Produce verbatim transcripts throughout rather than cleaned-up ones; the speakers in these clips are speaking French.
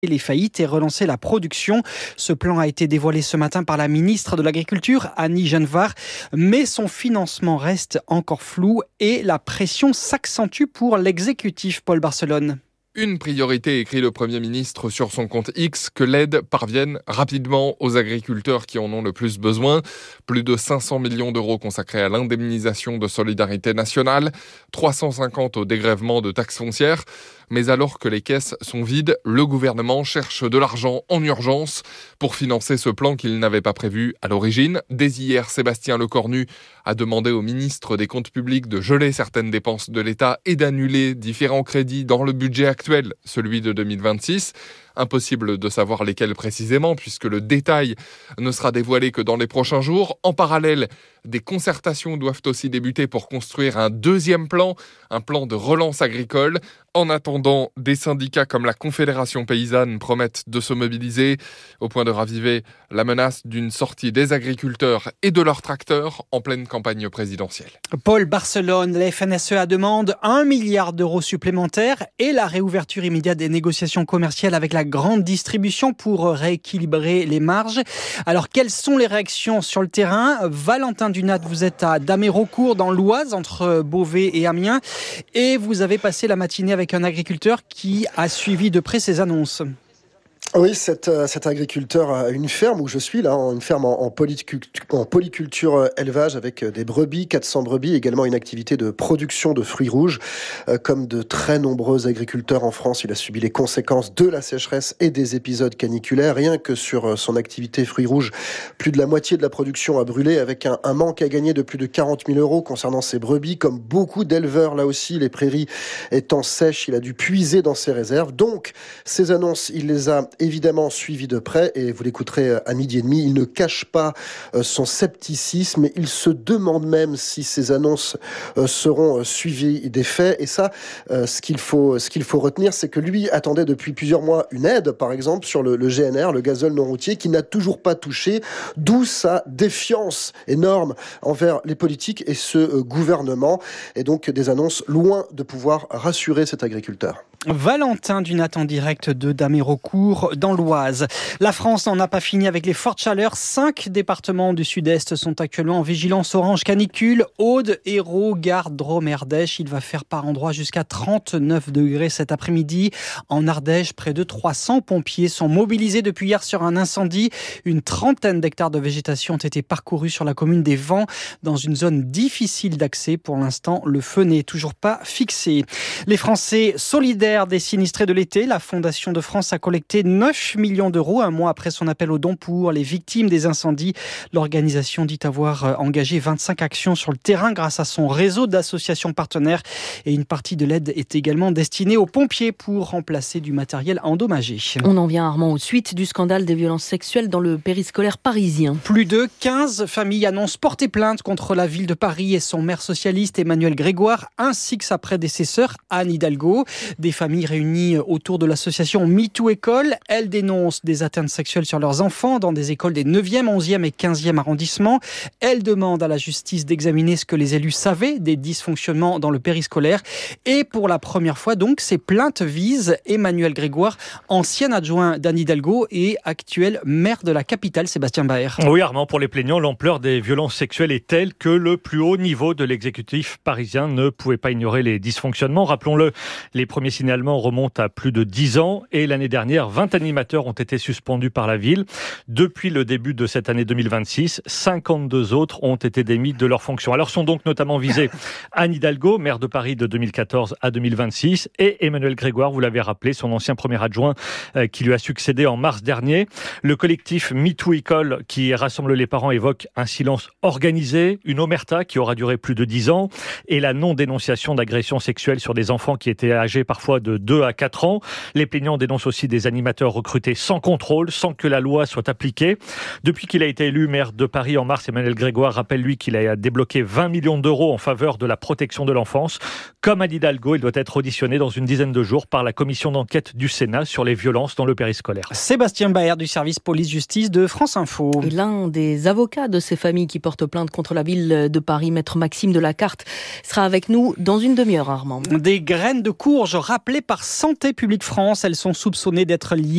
les faillites et relancer la production. Ce plan a été dévoilé ce matin par la ministre de l'Agriculture, Annie Genevard, mais son financement reste encore flou et la pression s'accentue pour l'exécutif Paul Barcelone. Une priorité, écrit le Premier ministre sur son compte X, que l'aide parvienne rapidement aux agriculteurs qui en ont le plus besoin. Plus de cinq cents millions d'euros consacrés à l'indemnisation de solidarité nationale, trois cent cinquante au dégrèvement de taxes foncières. Mais alors que les caisses sont vides, le gouvernement cherche de l'argent en urgence pour financer ce plan qu'il n'avait pas prévu à l'origine. Dès hier, Sébastien Lecornu a demandé au ministre des Comptes publics de geler certaines dépenses de l'État et d'annuler différents crédits dans le budget actuel, celui de deux mille vingt-six. Impossible de savoir lesquels précisément, puisque le détail ne sera dévoilé que dans les prochains jours. En parallèle, des concertations doivent aussi débuter pour construire un deuxième plan, un plan de relance agricole. En attendant, des syndicats comme la Confédération paysanne promettent de se mobiliser, au point de raviver la menace d'une sortie des agriculteurs et de leurs tracteurs en pleine campagne présidentielle. Paul Barcelone, la F N S E A demande un milliard d'euros supplémentaires et la réouverture immédiate des négociations commerciales avec la grande distribution pour rééquilibrer les marges. Alors, quelles sont les réactions sur le terrain ? Valentin Dunat, vous êtes à Damérocourt, dans l'Oise, entre Beauvais et Amiens, et vous avez passé la matinée avec un agriculteur qui a suivi de près ces annonces. Oui, cet, cet agriculteur a une ferme où je suis là, une ferme en, en, polyculture, en polyculture élevage avec des brebis, quatre cents brebis, également une activité de production de fruits rouges. Comme de très nombreux agriculteurs en France, il a subi les conséquences de la sécheresse et des épisodes caniculaires. Rien que sur son activité fruits rouges, plus de la moitié de la production a brûlé, avec un, un manque à gagner de plus de quarante mille euros concernant ses brebis. Comme beaucoup d'éleveurs, là aussi, les prairies étant sèches, il a dû puiser dans ses réserves. Donc, ces annonces, il les a évidemment suivi de près, et vous l'écouterez à midi et demi. Il ne cache pas son scepticisme, il se demande même si ces annonces seront suivies des faits. Et ça, ce qu'il faut, ce qu'il faut retenir, c'est que lui attendait depuis plusieurs mois une aide, par exemple sur le, le G N R, le gazole non routier, qui n'a toujours pas touché, d'où sa défiance énorme envers les politiques et ce gouvernement, et donc des annonces loin de pouvoir rassurer cet agriculteur. Valentin Dunat en direct de Damérocourt dans l'Oise. La France n'en a pas fini avec les fortes chaleurs. Cinq départements du sud-est sont actuellement en vigilance orange canicule. Aude, Hérault, Gard, Drôme, Ardèche. Il va faire par endroits jusqu'à trente-neuf degrés cet après-midi. En Ardèche, près de trois cents pompiers sont mobilisés depuis hier sur un incendie. Une trentaine d'hectares de végétation ont été parcourus sur la commune des Vents, dans une zone difficile d'accès. Pour l'instant, le feu n'est toujours pas fixé. Les Français solidaires des sinistrés de l'été, la Fondation de France a collecté neuf millions d'euros un mois après son appel aux dons pour les victimes des incendies. L'organisation dit avoir engagé vingt-cinq actions sur le terrain grâce à son réseau d'associations partenaires, et une partie de l'aide est également destinée aux pompiers pour remplacer du matériel endommagé. On en vient, Armand, aux suites du scandale des violences sexuelles dans le périscolaire parisien. Plus de quinze familles annoncent porter plainte contre la ville de Paris et son maire socialiste Emmanuel Grégoire, ainsi que sa prédécesseur Anne Hidalgo. Des familles réunies autour de l'association MeToo École. Elles dénoncent des atteintes sexuelles sur leurs enfants dans des écoles des neuvième, onzième et quinzième arrondissements. Elles demandent à la justice d'examiner ce que les élus savaient des dysfonctionnements dans le périscolaire. Et pour la première fois, donc, ces plaintes visent Emmanuel Grégoire, ancien adjoint d'Anne Hidalgo et actuel maire de la capitale, Sébastien Baer. Oui, Armand, pour les plaignants, l'ampleur des violences sexuelles est telle que le plus haut niveau de l'exécutif parisien ne pouvait pas ignorer les dysfonctionnements. Rappelons-le, les premiers signalements remonte à plus de dix ans et l'année dernière, vingt animateurs ont été suspendus par la ville. Depuis le début de cette année deux mille vingt-six, cinquante-deux autres ont été démis de leurs fonctions. Alors sont donc notamment visés Anne Hidalgo, maire de Paris de deux mille quatorze à deux mille vingt-six, et Emmanuel Grégoire, vous l'avez rappelé, son ancien premier adjoint euh, qui lui a succédé en mars dernier. Le collectif MeToo École, qui rassemble les parents, évoque un silence organisé, une omerta qui aura duré plus de dix ans, et la non-dénonciation d'agressions sexuelles sur des enfants qui étaient âgés parfois de deux à quatre ans. Les plaignants dénoncent aussi des animateurs recrutés sans contrôle, sans que la loi soit appliquée. Depuis qu'il a été élu maire de Paris en mars, Emmanuel Grégoire rappelle lui qu'il a débloqué vingt millions d'euros en faveur de la protection de l'enfance. Comme Anne Hidalgo, il doit être auditionné dans une dizaine de jours par la commission d'enquête du Sénat sur les violences dans le périscolaire. Sébastien Baer du service police-justice de France Info. Et l'un des avocats de ces familles qui portent plainte contre la ville de Paris, maître Maxime Delacarte, sera avec nous dans une demi-heure, Armand. Des graines de courge rappelées par Santé publique France. Elles sont soupçonnées d'être liées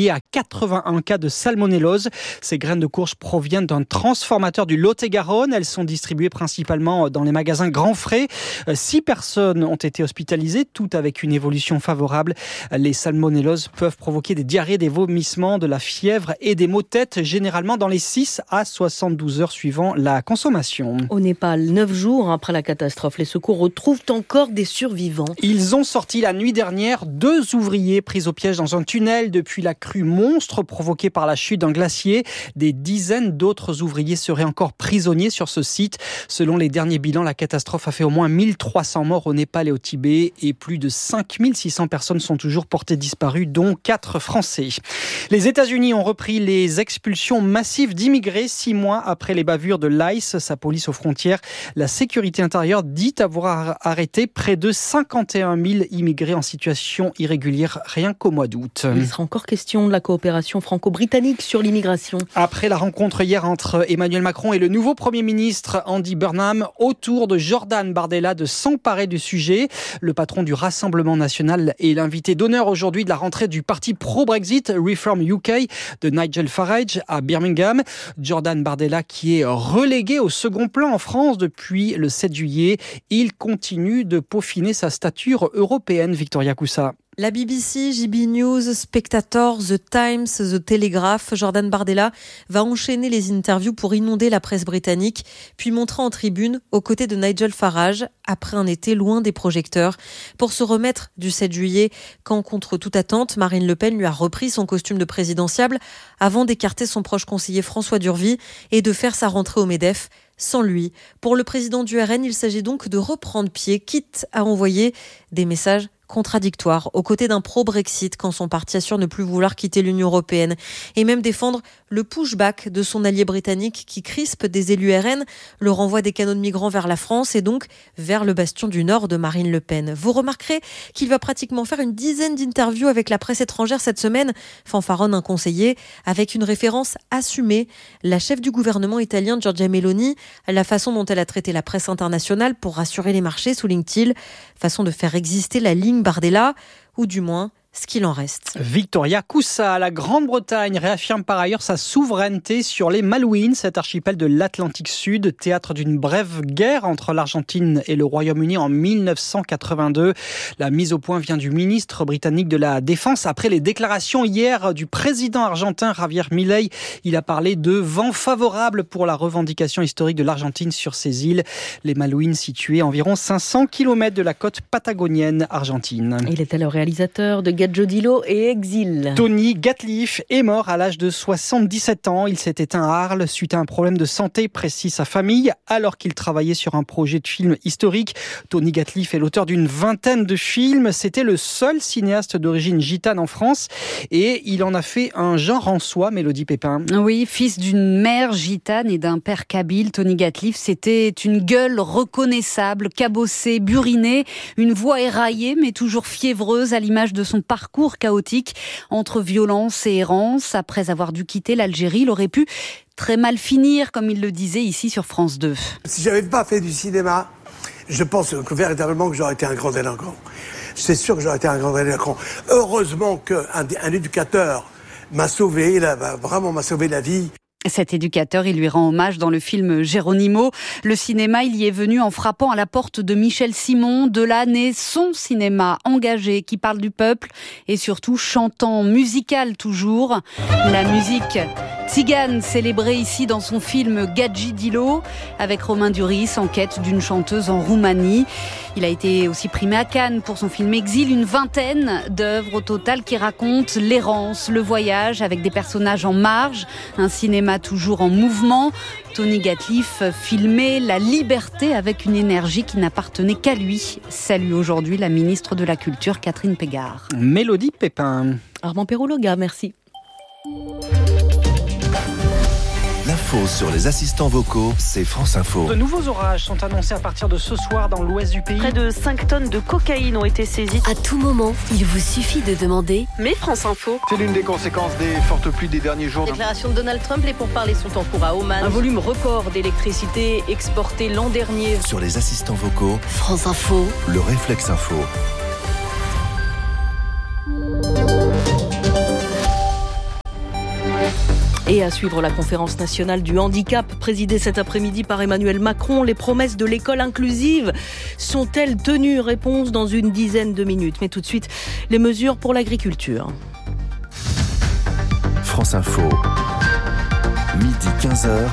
lié à quatre-vingt-un cas de salmonellose. Ces graines de courge proviennent d'un transformateur du Lot-et-Garonne. Elles sont distribuées principalement dans les magasins Grand Frais. Six personnes ont été hospitalisées, toutes avec une évolution favorable. Les salmonelloses peuvent provoquer des diarrhées, des vomissements, de la fièvre et des maux de tête, généralement dans les six à soixante-douze heures suivant la consommation. Au Népal, neuf jours après la catastrophe, les secours retrouvent encore des survivants. Ils ont sorti la nuit dernière deux ouvriers pris au piège dans un tunnel depuis la crue monstre provoquée par la chute d'un glacier. Des dizaines d'autres ouvriers seraient encore prisonniers sur ce site. Selon les derniers bilans, la catastrophe a fait au moins mille trois cents morts au Népal et au Tibet et plus de cinq mille six cents personnes sont toujours portées disparues, dont quatre Français. Les États-Unis ont repris les expulsions massives d'immigrés six mois après les bavures de l'I C E, sa police aux frontières. La sécurité intérieure dit avoir arrêté près de cinquante et un mille immigrés en situation irrégulière rien qu'au mois d'août. Il sera encore question de la coopération franco-britannique sur l'immigration. Après la rencontre hier entre Emmanuel Macron et le nouveau Premier ministre Andy Burnham, au tour de Jordan Bardella de s'emparer du sujet. Le patron du Rassemblement national est l'invité d'honneur aujourd'hui de la rentrée du parti pro-Brexit Reform U K de Nigel Farage à Birmingham. Jordan Bardella qui est relégué au second plan en France depuis le sept juillet. Il continue de peaufiner sa stature européenne, Victoria Coussa. La B B C, J B News, Spectator, The Times, The Telegraph, Jordan Bardella va enchaîner les interviews pour inonder la presse britannique, puis montrer en tribune aux côtés de Nigel Farage, après un été loin des projecteurs. Pour se remettre du sept juillet, quand contre toute attente, Marine Le Pen lui a repris son costume de présidentiable avant d'écarter son proche conseiller François Durvy et de faire sa rentrée au MEDEF sans lui. Pour le président du R N, il s'agit donc de reprendre pied, quitte à envoyer des messages contradictoire, aux côtés d'un pro-Brexit quand son parti assure ne plus vouloir quitter l'Union européenne, et même défendre le pushback de son allié britannique qui crispe des élus R N, le renvoi des canaux de migrants vers la France et donc vers le bastion du Nord de Marine Le Pen. Vous remarquerez qu'il va pratiquement faire une dizaine d'interviews avec la presse étrangère cette semaine, fanfaronne un conseiller, avec une référence assumée. La chef du gouvernement italien Giorgia Meloni, la façon dont elle a traité la presse internationale pour rassurer les marchés, souligne-t-il, façon de faire exister la ligne Bardella, ou du moins ce qu'il en reste. Victoria Coussa, la Grande-Bretagne réaffirme par ailleurs sa souveraineté sur les Malouines, cet archipel de l'Atlantique Sud, théâtre d'une brève guerre entre l'Argentine et le Royaume-Uni en mille neuf cent quatre-vingt-deux. La mise au point vient du ministre britannique de la Défense après les déclarations hier du président argentin Javier Milei. Il a parlé de vent favorable pour la revendication historique de l'Argentine sur ces îles. Les Malouines situées à environ cinq cents kilomètres de la côte patagonienne argentine. Il était le réalisateur de Gadjodilo et Exil. Tony Gatliff est mort à l'âge de soixante-dix-sept ans. Il s'est éteint à Arles suite à un problème de santé, précise sa famille, alors qu'il travaillait sur un projet de film historique. Tony Gatliff est l'auteur d'une vingtaine de films. C'était le seul cinéaste d'origine gitane en France et il en a fait un genre en soi, Mélodie Pépin. Oui, fils d'une mère gitane et d'un père kabyle, Tony Gatliff, c'était une gueule reconnaissable, cabossée, burinée, une voix éraillée mais toujours fiévreuse à l'image de son parcours chaotique entre violence et errance. Après avoir dû quitter l'Algérie, il aurait pu très mal finir, comme il le disait ici sur France deux. Si j'avais pas fait du cinéma, je pense que véritablement que j'aurais été un grand délinquant. C'est sûr que j'aurais été un grand délinquant. Heureusement qu'un un éducateur m'a sauvé, il a, vraiment m'a sauvé la vie. Cet éducateur, il lui rend hommage dans le film Geronimo. Le cinéma, il y est venu en frappant à la porte de Michel Simon. De là naît son cinéma engagé qui parle du peuple et surtout chantant, musical toujours. La musique tzigane célébrée ici dans son film Gadjidilo avec Romain Duris en quête d'une chanteuse en Roumanie. Il a été aussi primé à Cannes pour son film Exil, une vingtaine d'œuvres au total qui racontent l'errance, le voyage avec des personnages en marge, un cinéma toujours en mouvement. Tony Gatliff filmait la liberté avec une énergie qui n'appartenait qu'à lui. Salue aujourd'hui la ministre de la Culture, Catherine Pégard. Mélodie Pépin. Armand Perrologa, merci. L'info sur les assistants vocaux, c'est France Info. De nouveaux orages sont annoncés à partir de ce soir dans l'ouest du pays. Près de cinq tonnes de cocaïne ont été saisies. À tout moment, il vous suffit de demander « Mais France Info ». C'est l'une des conséquences des fortes pluies des derniers jours. Déclaration de Donald Trump, les pourparlers sont en cours à Oman. Un volume record d'électricité exporté l'an dernier. Sur les assistants vocaux, France Info, le réflexe info. Et à suivre la conférence nationale du handicap, présidée cet après-midi par Emmanuel Macron. Les promesses de l'école inclusive sont-elles tenues ? Réponse dans une dizaine de minutes. Mais tout de suite, les mesures pour l'agriculture. France Info, midi quinze heures,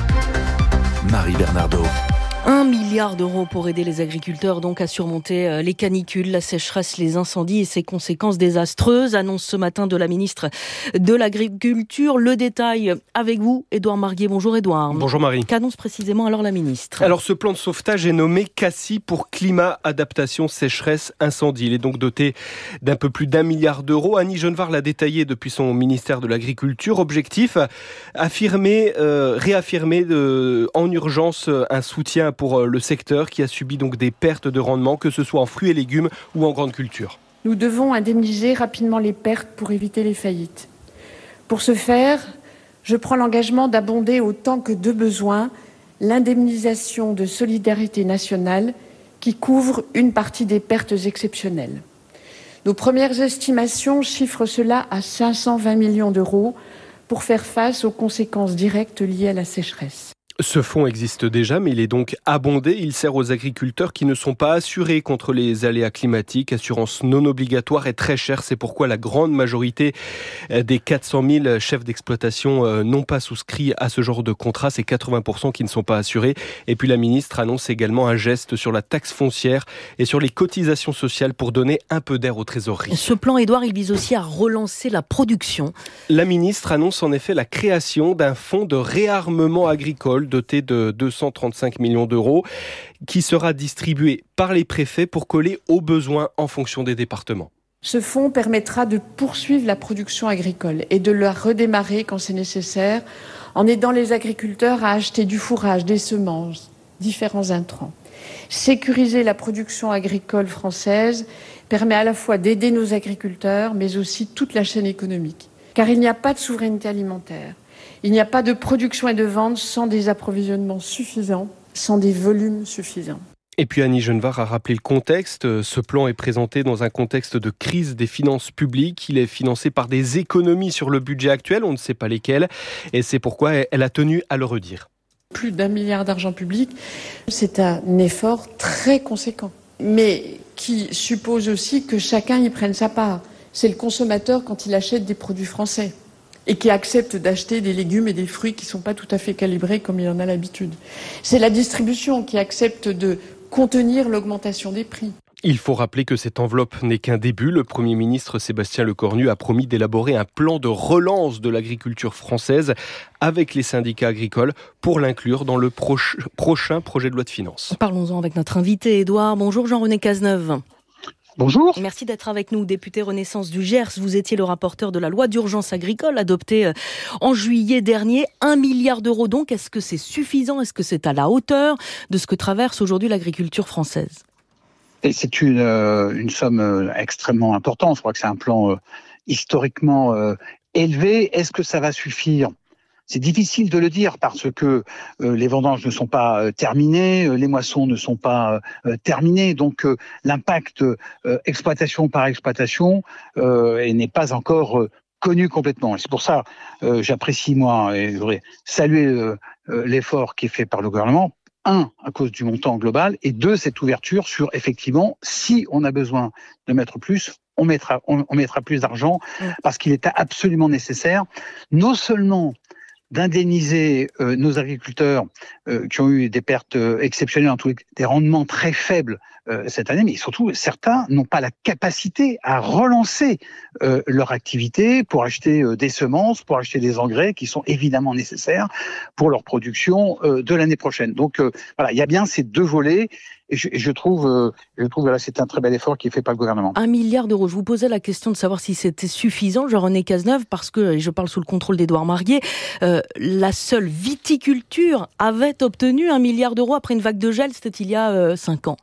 Marie Bernardo. Un milliard d'euros pour aider les agriculteurs donc à surmonter les canicules, la sécheresse, les incendies et ses conséquences désastreuses. Annonce ce matin de la ministre de l'Agriculture. Le détail avec vous, Édouard Marguet. Bonjour Édouard. Bonjour Marie. Qu'annonce précisément alors la ministre ? Alors ce plan de sauvetage est nommé CACI pour climat, adaptation, sécheresse, incendie. Il est donc doté d'un peu plus d'un milliard d'euros. Annie Genevard l'a détaillé depuis son ministère de l'Agriculture. Objectif, affirmer, euh, réaffirmer de, en urgence un soutien pour le secteur qui a subi donc des pertes de rendement, que ce soit en fruits et légumes ou en grande culture. Nous devons indemniser rapidement les pertes pour éviter les faillites. Pour ce faire, je prends l'engagement d'abonder autant que de besoin l'indemnisation de solidarité nationale qui couvre une partie des pertes exceptionnelles. Nos premières estimations chiffrent cela à cinq cent vingt millions d'euros pour faire face aux conséquences directes liées à la sécheresse. Ce fonds existe déjà, mais il est donc abondé. Il sert aux agriculteurs qui ne sont pas assurés contre les aléas climatiques. Assurance non obligatoire et très chère. C'est pourquoi la grande majorité des quatre cent mille chefs d'exploitation n'ont pas souscrit à ce genre de contrat. C'est quatre-vingts pour cent qui ne sont pas assurés. Et puis la ministre annonce également un geste sur la taxe foncière et sur les cotisations sociales pour donner un peu d'air aux trésoreries. Ce plan, Édouard, il vise aussi à relancer la production. La ministre annonce en effet la création d'un fonds de réarmement agricole doté de deux cent trente-cinq millions d'euros qui sera distribué par les préfets pour coller aux besoins en fonction des départements. Ce fonds permettra de poursuivre la production agricole et de la redémarrer quand c'est nécessaire en aidant les agriculteurs à acheter du fourrage, des semences, différents intrants. Sécuriser la production agricole française permet à la fois d'aider nos agriculteurs mais aussi toute la chaîne économique. Car il n'y a pas de souveraineté alimentaire. Il n'y a pas de production et de vente sans des approvisionnements suffisants, sans des volumes suffisants. Et puis Annie Genevard a rappelé le contexte. Ce plan est présenté dans un contexte de crise des finances publiques. Il est financé par des économies sur le budget actuel, on ne sait pas lesquelles. Et c'est pourquoi elle a tenu à le redire. Plus d'un milliard d'argent public, c'est un effort très conséquent, mais qui suppose aussi que chacun y prenne sa part. C'est le consommateur quand il achète des produits français et qui accepte d'acheter des légumes et des fruits qui ne sont pas tout à fait calibrés comme il en a l'habitude. C'est la distribution qui accepte de contenir l'augmentation des prix. Il faut rappeler que cette enveloppe n'est qu'un début. Le Premier ministre Sébastien Lecornu a promis d'élaborer un plan de relance de l'agriculture française avec les syndicats agricoles pour l'inclure dans le proche, prochain projet de loi de finances. Parlons-en avec notre invité, Édouard. Bonjour Jean-René Cazeneuve. Bonjour. Merci d'être avec nous, député Renaissance du Gers. Vous étiez le rapporteur de la loi d'urgence agricole adoptée en juillet dernier. Un milliard d'euros donc. Est-ce que c'est suffisant ? Est-ce que c'est à la hauteur de ce que traverse aujourd'hui l'agriculture française ? Et c'est une, euh, une somme extrêmement importante. Je crois que c'est un plan euh, historiquement euh, élevé. Est-ce que ça va suffire ? C'est difficile de le dire parce que euh, les vendanges ne sont pas euh, terminées, euh, les moissons ne sont pas euh, terminées, donc euh, l'impact euh, exploitation par exploitation euh, n'est pas encore euh, connu complètement. Et c'est pour ça que euh, j'apprécie, moi, et je voudrais saluer euh, euh, l'effort qui est fait par le gouvernement. Un, à cause du montant global, et deux, cette ouverture sur, effectivement, si on a besoin de mettre plus, on mettra, on, on mettra plus d'argent, parce qu'il est absolument nécessaire, non seulement d'indemniser euh, nos agriculteurs euh, qui ont eu des pertes euh, exceptionnelles, en tous les cas, des rendements très faibles euh, cette année, mais surtout, certains n'ont pas la capacité à relancer euh, leur activité pour acheter euh, des semences, pour acheter des engrais qui sont évidemment nécessaires pour leur production euh, de l'année prochaine. Donc euh, voilà, il y a bien ces deux volets. Et je, je trouve, euh, je trouve que là, c'est un très bel effort qui est fait par le gouvernement. Un milliard d'euros. Je vous posais la question de savoir si c'était suffisant, Jean-René Cazeneuve, parce que, et je parle sous le contrôle d'Édouard Marguet, euh, la seule viticulture avait obtenu un milliard d'euros après une vague de gel, c'était il y a euh, cinq ans.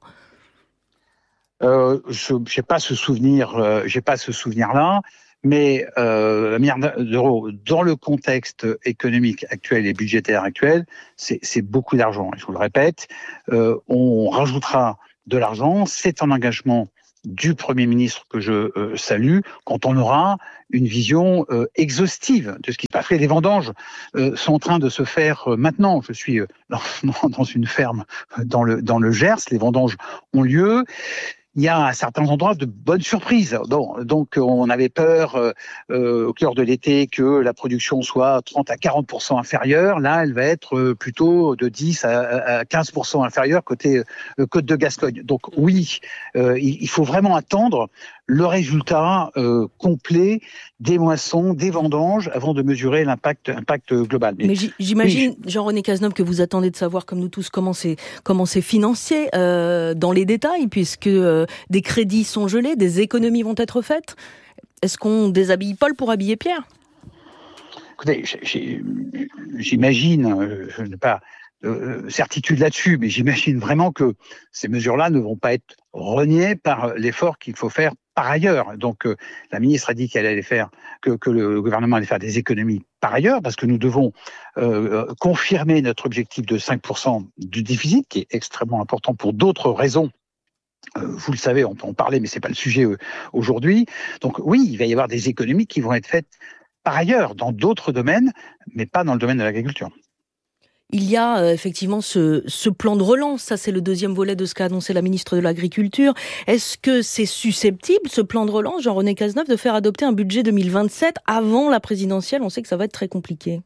Euh, je n'ai pas ce souvenir, euh, j'ai pas ce souvenir-là. Mais euh, un milliard d'euros dans le contexte économique actuel et budgétaire actuel, c'est, c'est beaucoup d'argent. Je vous le répète, euh, on rajoutera de l'argent. C'est un engagement du Premier ministre que je euh, salue quand on aura une vision euh, exhaustive de ce qui se passe. Les vendanges euh, sont en train de se faire euh, maintenant. Je suis euh, dans, dans une ferme euh, dans le, dans le Gers. Les vendanges ont lieu. Il y a à certains endroits de bonnes surprises. Donc, donc on avait peur euh, euh, au cœur de l'été que la production soit trente à quarante pour cent inférieure. Là, elle va être euh, plutôt de dix à quinze pour cent inférieure côté euh, Côte de Gascogne. Donc oui, euh, il, il faut vraiment attendre le résultat euh, complet des moissons, des vendanges, avant de mesurer l'impact, impact global. Mais, Mais j'imagine, oui, Jean-René Cazeneuve, que vous attendez de savoir, comme nous tous, comment c'est, comment c'est financé euh, dans les détails, puisque euh, des crédits sont gelés, des économies vont être faites. Est-ce qu'on déshabille Paul pour habiller Pierre ? Écoutez, j'ai, j'imagine, je n'ai pas de certitude là-dessus, mais j'imagine vraiment que ces mesures-là ne vont pas être reniées par l'effort qu'il faut faire par ailleurs. Donc, euh, la ministre a dit qu'elle allait faire, que, que le gouvernement allait faire des économies par ailleurs, parce que nous devons euh, confirmer notre objectif de cinq pour cent du déficit, qui est extrêmement important pour d'autres raisons. Euh, vous le savez, on peut en parler, mais c'est pas le sujet euh, aujourd'hui. Donc oui, il va y avoir des économies qui vont être faites par ailleurs, dans d'autres domaines, mais pas dans le domaine de l'agriculture. Il y a euh, effectivement ce, ce plan de relance, ça c'est le deuxième volet de ce qu'a annoncé la ministre de l'Agriculture. Est-ce que c'est susceptible, ce plan de relance, Jean-René Cazeneuve, de faire adopter un budget deux mille vingt-sept avant la présidentielle ? On sait que ça va être très compliqué.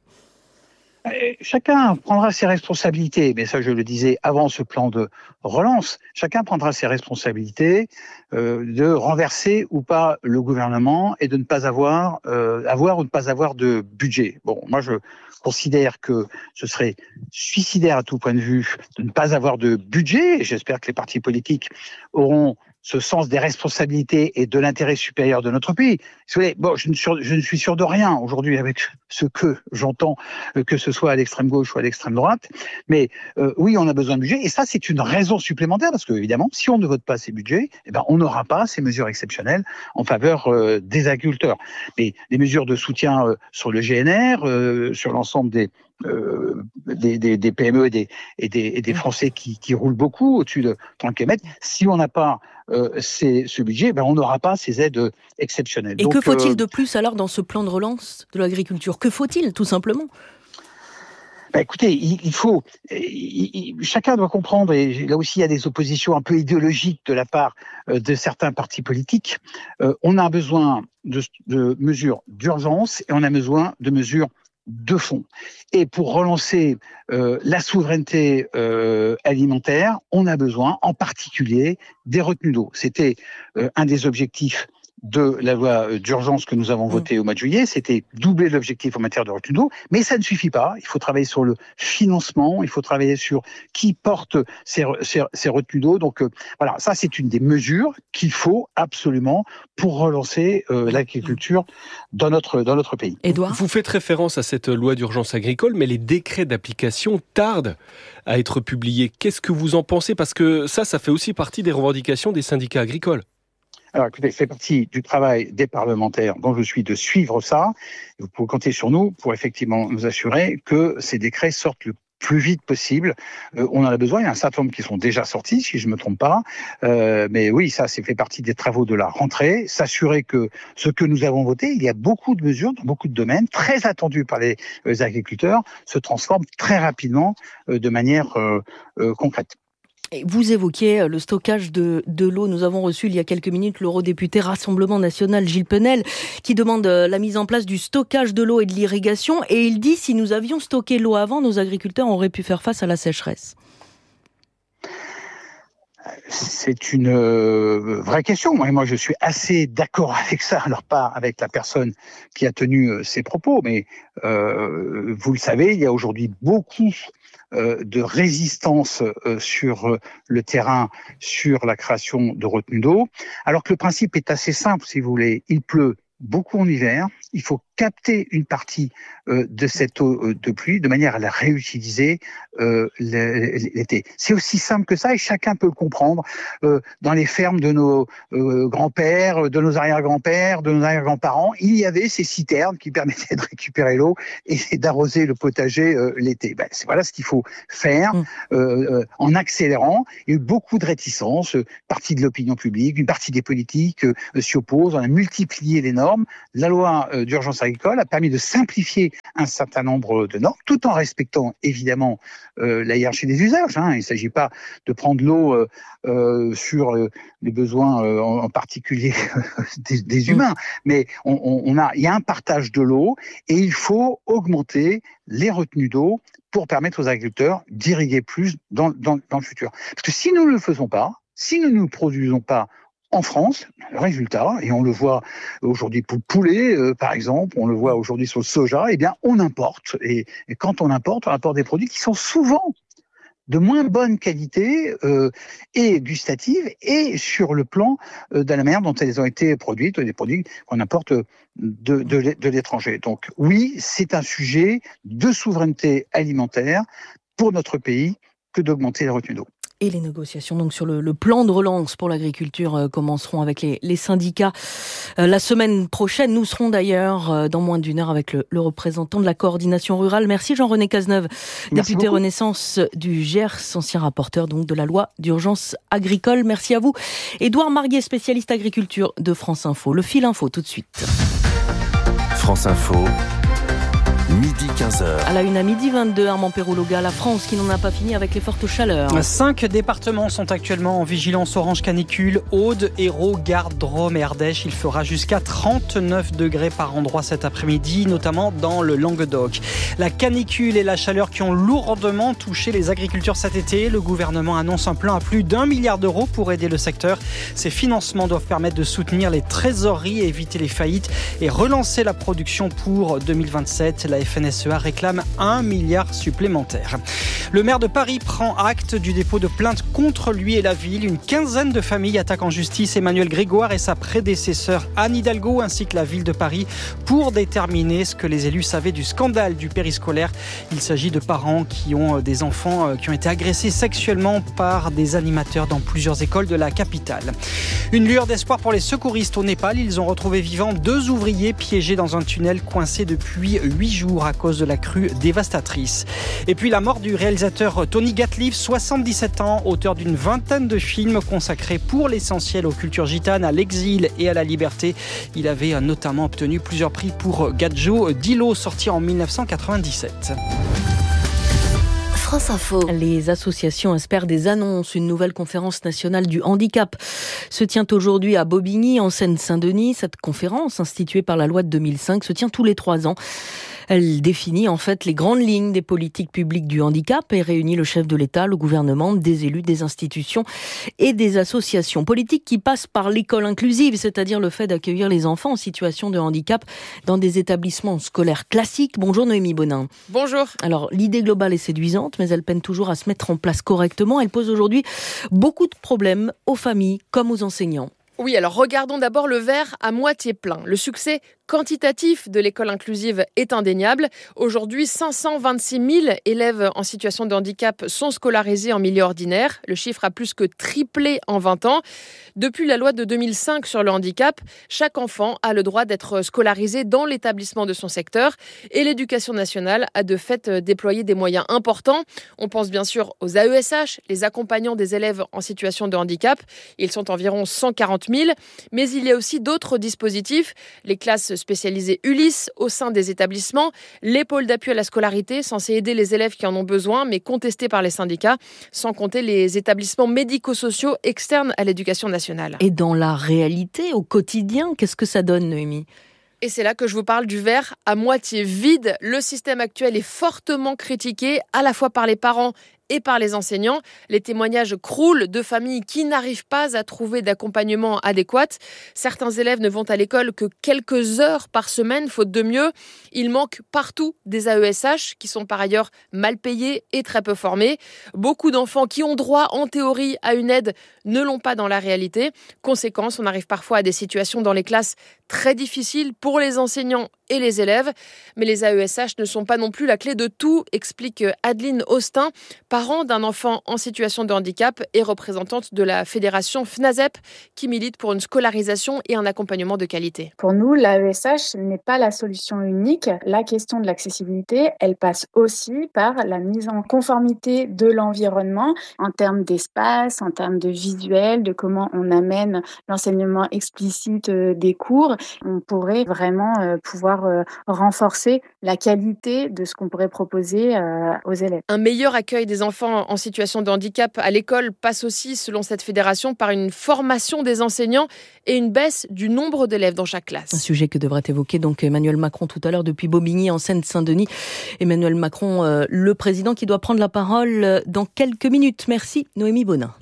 Chacun prendra ses responsabilités, mais ça je le disais avant ce plan de relance, chacun prendra ses responsabilités euh, de renverser ou pas le gouvernement et de ne pas avoir, euh, avoir ou ne pas avoir de budget. Bon, moi je considère que ce serait suicidaire à tout point de vue de ne pas avoir de budget, et j'espère que les partis politiques auront ce sens des responsabilités et de l'intérêt supérieur de notre pays. Bon, je ne, suis, je ne suis sûr de rien aujourd'hui avec ce que j'entends, que ce soit à l'extrême gauche ou à l'extrême droite. Mais euh, oui, on a besoin de budget. Et ça, c'est une raison supplémentaire parce que, évidemment, si on ne vote pas ces budgets, eh ben, on n'aura pas ces mesures exceptionnelles en faveur euh, des agriculteurs. Mais les mesures de soutien euh, sur le G N R, euh, sur l'ensemble des Euh, des, des, des P M E et des, et des, et des Français qui, qui roulent beaucoup au-dessus de trente kilomètres. Si on n'a pas euh, ces, ce budget, ben on n'aura pas ces aides exceptionnelles. Et Donc, que faut-il euh, de plus alors dans ce plan de relance de l'agriculture ? Que faut-il tout simplement ? Ben écoutez, il, il faut, il, il, chacun doit comprendre, et là aussi il y a des oppositions un peu idéologiques de la part euh, de certains partis politiques. Euh, on a besoin de, de mesures d'urgence et on a besoin de mesures de fond. Et pour relancer euh, la souveraineté euh, alimentaire, on a besoin en particulier des retenues d'eau. C'était euh, un des objectifs de la loi d'urgence que nous avons votée au mois de juillet, c'était doubler l'objectif en matière de retenue d'eau, mais ça ne suffit pas. Il faut travailler sur le financement, il faut travailler sur qui porte ces, ces, ces retenues d'eau. Donc euh, voilà, ça c'est une des mesures qu'il faut absolument pour relancer euh, l'agriculture dans notre, dans notre pays. Édouard ? Vous faites référence à cette loi d'urgence agricole, mais les décrets d'application tardent à être publiés. Qu'est-ce que vous en pensez ? Parce que ça, ça fait aussi partie des revendications des syndicats agricoles. Alors écoutez, c'est partie du travail des parlementaires dont je suis de suivre ça. Vous pouvez compter sur nous pour effectivement nous assurer que ces décrets sortent le plus vite possible. Euh, on en a besoin, il y a un certain nombre qui sont déjà sortis, si je ne me trompe pas. Euh, mais oui, ça, c'est fait partie des travaux de la rentrée. S'assurer que ce que nous avons voté, il y a beaucoup de mesures dans beaucoup de domaines, très attendues par les, les agriculteurs, se transforment très rapidement euh, de manière euh, euh, concrète. Vous évoquiez le stockage de, de l'eau. Nous avons reçu il y a quelques minutes l'eurodéputé Rassemblement National Gilles Penel qui demande la mise en place du stockage de l'eau et de l'irrigation. Et il dit si nous avions stocké l'eau avant, nos agriculteurs auraient pu faire face à la sécheresse. C'est une euh, vraie question. Moi, moi, je suis assez d'accord avec ça. Alors, pas avec la personne qui a tenu euh, ces propos, mais euh, vous le savez, il y a aujourd'hui beaucoup euh, de résistance euh, sur euh, le terrain, sur la création de retenues d'eau, alors que le principe est assez simple, si vous voulez. Il pleut beaucoup en hiver. Il faut capter une partie euh, de cette eau euh, de pluie de manière à la réutiliser euh, l'été. C'est aussi simple que ça et chacun peut le comprendre. Euh, dans les fermes de nos euh, grands-pères, de nos arrière-grands-pères, de nos arrière-grands-parents, il y avait ces citernes qui permettaient de récupérer l'eau et d'arroser le potager euh, l'été. Ben, c'est, voilà ce qu'il faut faire euh, euh, en accélérant. Il y a eu beaucoup de réticences, une partie de l'opinion publique, une partie des politiques euh, s'y opposent. On a multiplié les normes. La loi euh, d'urgence agricole a permis de simplifier un certain nombre de normes, tout en respectant évidemment euh, la hiérarchie des usages. Hein. Il ne s'agit pas de prendre l'eau euh, euh, sur euh, les besoins euh, en, en particulier des, des humains, mais on, on, on a, il y a un partage de l'eau et il faut augmenter les retenues d'eau pour permettre aux agriculteurs d'irriguer plus dans, dans, dans le futur. Parce que si nous ne le faisons pas, si nous ne nous produisons pas en France, le résultat, et on le voit aujourd'hui pour le poulet, euh, par exemple, on le voit aujourd'hui sur le soja, eh bien, on importe. Et, et quand on importe, on importe des produits qui sont souvent de moins bonne qualité euh, et gustative et sur le plan euh, de la manière dont elles ont été produites, des produits qu'on importe de, de, de l'étranger. Donc oui, c'est un sujet de souveraineté alimentaire pour notre pays que d'augmenter les retenues d'eau. Et les négociations donc sur le, le plan de relance pour l'agriculture euh, commenceront avec les, les syndicats euh, la semaine prochaine. Nous serons d'ailleurs euh, dans moins d'une heure avec le, le représentant de la coordination rurale. Merci Jean-René Cazeneuve, Merci député beaucoup. Renaissance du Gers, ancien rapporteur donc de la loi d'urgence agricole. Merci à vous. Édouard Marguet, spécialiste agriculture de France Info. Le fil info tout de suite. France Info. Midi quinze heures. À la une à midi vingt-deux, Armand Perrologa, la France qui n'en a pas fini avec les fortes chaleurs. Cinq départements sont actuellement en vigilance orange canicule. Aude, Hérault, Gard, Drôme et Ardèche. Il fera jusqu'à trente-neuf degrés par endroit cet après-midi, notamment dans le Languedoc. La canicule et la chaleur qui ont lourdement touché les agriculteurs cet été. Le gouvernement annonce un plan à plus d'un milliard d'euros pour aider le secteur. Ces financements doivent permettre de soutenir les trésoreries, éviter les faillites et relancer la production pour deux mille vingt-sept. La F N S E A réclame un milliard supplémentaire. Le maire de Paris prend acte du dépôt de plainte contre lui et la ville. Une quinzaine de familles attaquent en justice Emmanuel Grégoire et sa prédécesseur Anne Hidalgo ainsi que la ville de Paris pour déterminer ce que les élus savaient du scandale du périscolaire. Il s'agit de parents qui ont des enfants qui ont été agressés sexuellement par des animateurs dans plusieurs écoles de la capitale. Une lueur d'espoir pour les secouristes au Népal. Ils ont retrouvé vivants deux ouvriers piégés dans un tunnel coincé depuis huit jours à cause de la crue dévastatrice. Et puis la mort du réalisateur Tony Gatliff, soixante-dix-sept ans, auteur d'une vingtaine de films consacrés pour l'essentiel aux cultures gitanes, à l'exil et à la liberté. Il avait notamment obtenu plusieurs prix pour Gadjo Dilo, sorti en dix-neuf cent quatre-vingt-dix-sept. France Info. Les associations espèrent des annonces. Une nouvelle conférence nationale du handicap se tient aujourd'hui à Bobigny, en Seine-Saint-Denis. Cette conférence, instituée par la loi de deux mille cinq, se tient tous les trois ans. Elle définit en fait les grandes lignes des politiques publiques du handicap et réunit le chef de l'État, le gouvernement, des élus, des institutions et des associations. Politiques qui passent par l'école inclusive, c'est-à-dire le fait d'accueillir les enfants en situation de handicap dans des établissements scolaires classiques. Bonjour Noémie Bonin. Bonjour. Alors l'idée globale est séduisante, mais elle peine toujours à se mettre en place correctement. Elle pose aujourd'hui beaucoup de problèmes aux familles comme aux enseignants. Oui, alors regardons d'abord le verre à moitié plein. Le succès quantitatif de l'école inclusive est indéniable. Aujourd'hui, cinq cent vingt-six mille élèves en situation de handicap sont scolarisés en milieu ordinaire. Le chiffre a plus que triplé en vingt ans. Depuis la loi de deux mille cinq sur le handicap, chaque enfant a le droit d'être scolarisé dans l'établissement de son secteur. Et l'éducation nationale a de fait déployé des moyens importants. On pense bien sûr aux A E S H, les accompagnants des élèves en situation de handicap. Ils sont environ cent quarante mille. Mais il y a aussi d'autres dispositifs. Les classes spécialisées Ulysse au sein des établissements, les pôles d'appui à la scolarité censés aider les élèves qui en ont besoin, mais contestés par les syndicats, sans compter les établissements médico-sociaux externes à l'éducation nationale. Et dans la réalité, au quotidien, qu'est-ce que ça donne, Noémie ? Et c'est là que je vous parle du verre à moitié vide. Le système actuel est fortement critiqué, à la fois par les parents et par les enseignants. Les témoignages croulent de familles qui n'arrivent pas à trouver d'accompagnement adéquat. Certains élèves ne vont à l'école que quelques heures par semaine, faute de mieux. Il manque partout des A E S H qui sont par ailleurs mal payés et très peu formés. Beaucoup d'enfants qui ont droit en théorie à une aide ne l'ont pas dans la réalité. Conséquence, on arrive parfois à des situations dans les classes très difficiles pour les enseignants et les élèves. Mais les A E S H ne sont pas non plus la clé de tout, explique Adeline Austin, parent d'un enfant en situation de handicap et représentante de la fédération FNASEP qui milite pour une scolarisation et un accompagnement de qualité. Pour nous, l'A E S H n'est pas la solution unique. La question de l'accessibilité, elle passe aussi par la mise en conformité de l'environnement en termes d'espace, en termes de visuel, de comment on amène l'enseignement explicite des cours. On pourrait vraiment pouvoir renforcer la qualité de ce qu'on pourrait proposer aux élèves. Un meilleur accueil des enfants en situation de handicap à l'école passe aussi, selon cette fédération, par une formation des enseignants et une baisse du nombre d'élèves dans chaque classe. Un sujet que devrait évoquer donc Emmanuel Macron tout à l'heure depuis Bobigny en Seine-Saint-Denis. Emmanuel Macron, euh, le président qui doit prendre la parole dans quelques minutes. Merci Noémie Bonin.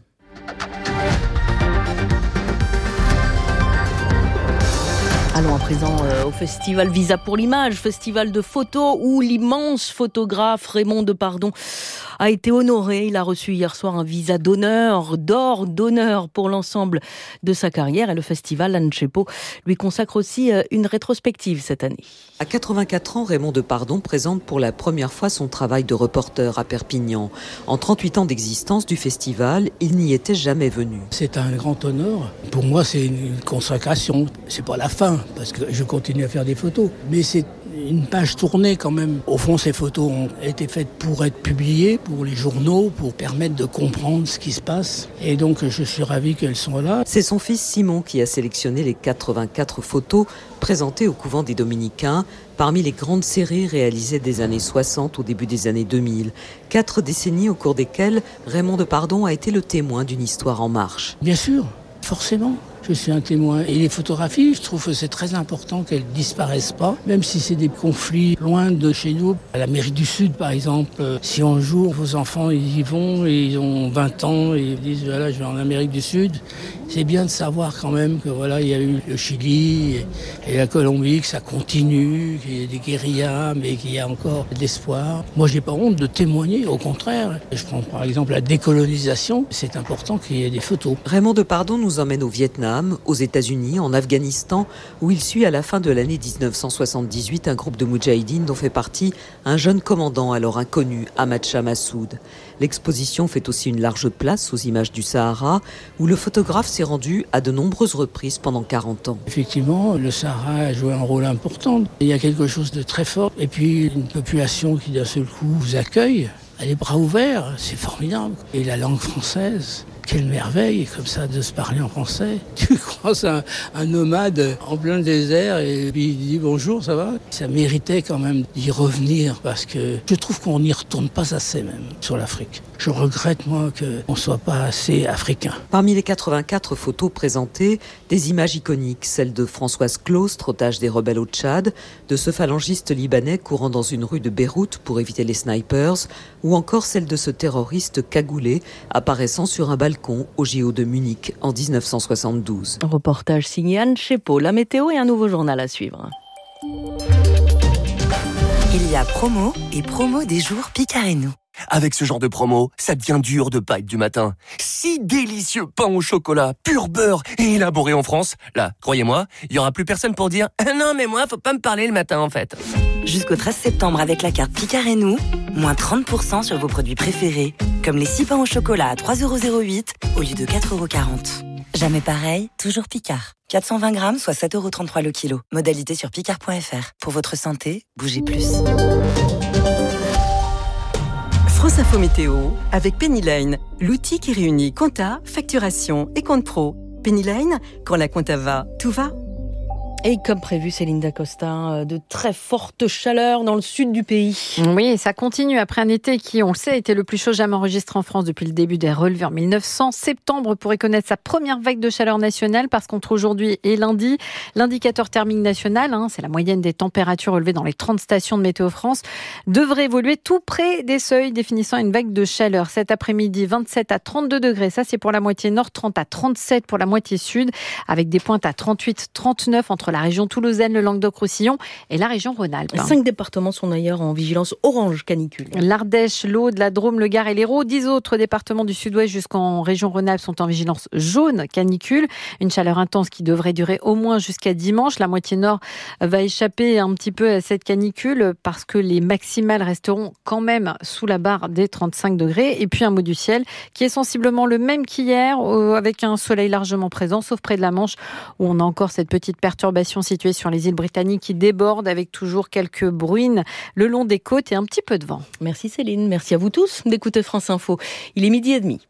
Allons à présent euh, au festival Visa pour l'image, festival de photos où l'immense photographe Raymond Depardon a été honoré. Il a reçu hier soir un visa d'honneur, d'or d'honneur pour l'ensemble de sa carrière. Et le festival Anne Chepo lui consacre aussi une rétrospective cette année. À quatre-vingt-quatre ans, Raymond Depardon présente pour la première fois son travail de reporter à Perpignan. En trente-huit ans d'existence du festival, il n'y était jamais venu. C'est un grand honneur. Pour moi, c'est une consécration. C'est pas la fin, parce que je continue à faire des photos. Mais c'est une page tournée quand même. Au fond, ces photos ont été faites pour être publiées, pour les journaux, pour permettre de comprendre ce qui se passe. Et donc, je suis ravi qu'elles soient là. C'est son fils Simon qui a sélectionné les quatre-vingt-quatre photos présentées au couvent des Dominicains, parmi les grandes séries réalisées des années soixante au début des années deux mille. Quatre décennies au cours desquelles Raymond Depardon a été le témoin d'une histoire en marche. Bien sûr, forcément. Je suis un témoin. Et les photographies, je trouve que c'est très important qu'elles ne disparaissent pas, même si c'est des conflits loin de chez nous. À l'Amérique du Sud, par exemple, si un jour vos enfants ils y vont et ils ont vingt ans et ils disent voilà, je vais en Amérique du Sud, c'est bien de savoir quand même que voilà, il y a eu le Chili et la Colombie, que ça continue, qu'il y a des guérillas, mais qu'il y a encore de l'espoir. Moi, j'ai pas honte de témoigner, au contraire. Je prends par exemple la décolonisation, c'est important qu'il y ait des photos. Raymond Depardon nous emmène au Vietnam, aux États-Unis, en Afghanistan, où il suit à la fin de l'année dix-neuf cent soixante-dix-huit un groupe de moudjahidines dont fait partie un jeune commandant alors inconnu, Ahmad Shah Massoud. L'exposition fait aussi une large place aux images du Sahara, où le photographe s'est rendu à de nombreuses reprises pendant quarante ans. Effectivement, le Sahara a joué un rôle important. Il y a quelque chose de très fort. Et puis, une population qui d'un seul coup vous accueille, a les bras ouverts, c'est formidable. Et la langue française, quelle merveille, comme ça, de se parler en français. Tu croises un, un nomade en plein désert et puis il dit bonjour, ça va? Ça méritait quand même d'y revenir parce que je trouve qu'on n'y retourne pas assez même sur l'Afrique. Je regrette, moi, qu'on ne soit pas assez africain. Parmi les quatre-vingt-quatre photos présentées, des images iconiques, celles de Françoise Claustre, otage des rebelles au Tchad, de ce phalangiste libanais courant dans une rue de Beyrouth pour éviter les snipers, ou encore celle de ce terroriste cagoulé apparaissant sur un balcon au J O de Munich en dix-neuf cent soixante-douze. Un reportage signé Anne Chepo, la météo et un nouveau journal à suivre. Il y a promo et promo des jours Picard et nous. Avec ce genre de promo, ça devient dur de pas être du matin. Si délicieux pain au chocolat, pur beurre et élaboré en France. Là, croyez-moi, il y aura plus personne pour dire ah « Non, mais moi, faut pas me parler le matin, en fait ». Jusqu'au treize septembre, avec la carte Picard et nous, moins trente pour cent sur vos produits préférés, comme les six pains au chocolat à trois euros zéro huit au lieu de quatre euros quarante. Jamais pareil, toujours Picard. quatre cent vingt grammes, soit sept euros trente-trois le kilo. Modalité sur picard point f r. Pour votre santé, bougez plus. France Info Météo avec Penny Lane, l'outil qui réunit compta, facturation et compte pro. Penny Lane, quand la compta va, tout va. Et comme prévu, Céline Dacosta, de très fortes chaleurs dans le sud du pays. Oui, et ça continue après un été qui, on le sait, était le plus chaud jamais enregistré en France depuis le début des relevés en mille neuf cents. Septembre pourrait connaître sa première vague de chaleur nationale parce qu'entre aujourd'hui et lundi, l'indicateur thermique national, hein, c'est la moyenne des températures relevées dans les trente stations de Météo France, devrait évoluer tout près des seuils définissant une vague de chaleur. Cet après-midi, vingt-sept à trente-deux degrés, ça c'est pour la moitié nord, trente à trente-sept pour la moitié sud, avec des pointes à trente-huit à trente-neuf entre la région toulousaine, le Languedoc-Roussillon et la région Rhône-Alpes. Cinq départements sont d'ailleurs en vigilance orange canicule. L'Ardèche, l'Aude, la Drôme, le Gard et l'Hérault. Dix autres départements du sud-ouest jusqu'en région Rhône-Alpes sont en vigilance jaune canicule. Une chaleur intense qui devrait durer au moins jusqu'à dimanche. La moitié nord va échapper un petit peu à cette canicule parce que les maximales resteront quand même sous la barre des trente-cinq degrés. Et puis un mot du ciel qui est sensiblement le même qu'hier, avec un soleil largement présent, sauf près de la Manche où on a encore cette petite perturbation située sur les îles britanniques qui débordent avec toujours quelques bruines le long des côtes et un petit peu de vent. Merci Céline, merci à vous tous d'écouter France Info. Il est midi et demi.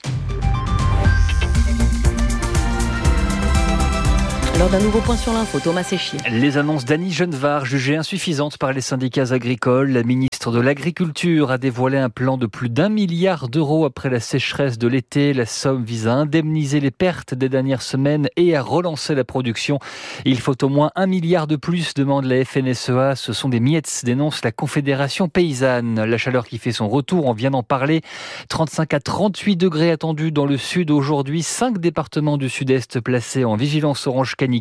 Lors d'un nouveau point sur l'info, Thomas Séchier. Les annonces d'Annie Genevard, jugées insuffisantes par les syndicats agricoles. La ministre de l'Agriculture a dévoilé un plan de plus d'un milliard d'euros après la sécheresse de l'été. La somme vise à indemniser les pertes des dernières semaines et à relancer la production. Il faut au moins un milliard de plus, demande la F N S E A. Ce sont des miettes, dénonce la Confédération paysanne. La chaleur qui fait son retour, on vient d'en parler. trente-cinq à trente-huit degrés attendus dans le sud aujourd'hui. Cinq départements du sud-est placés en vigilance orange canicule.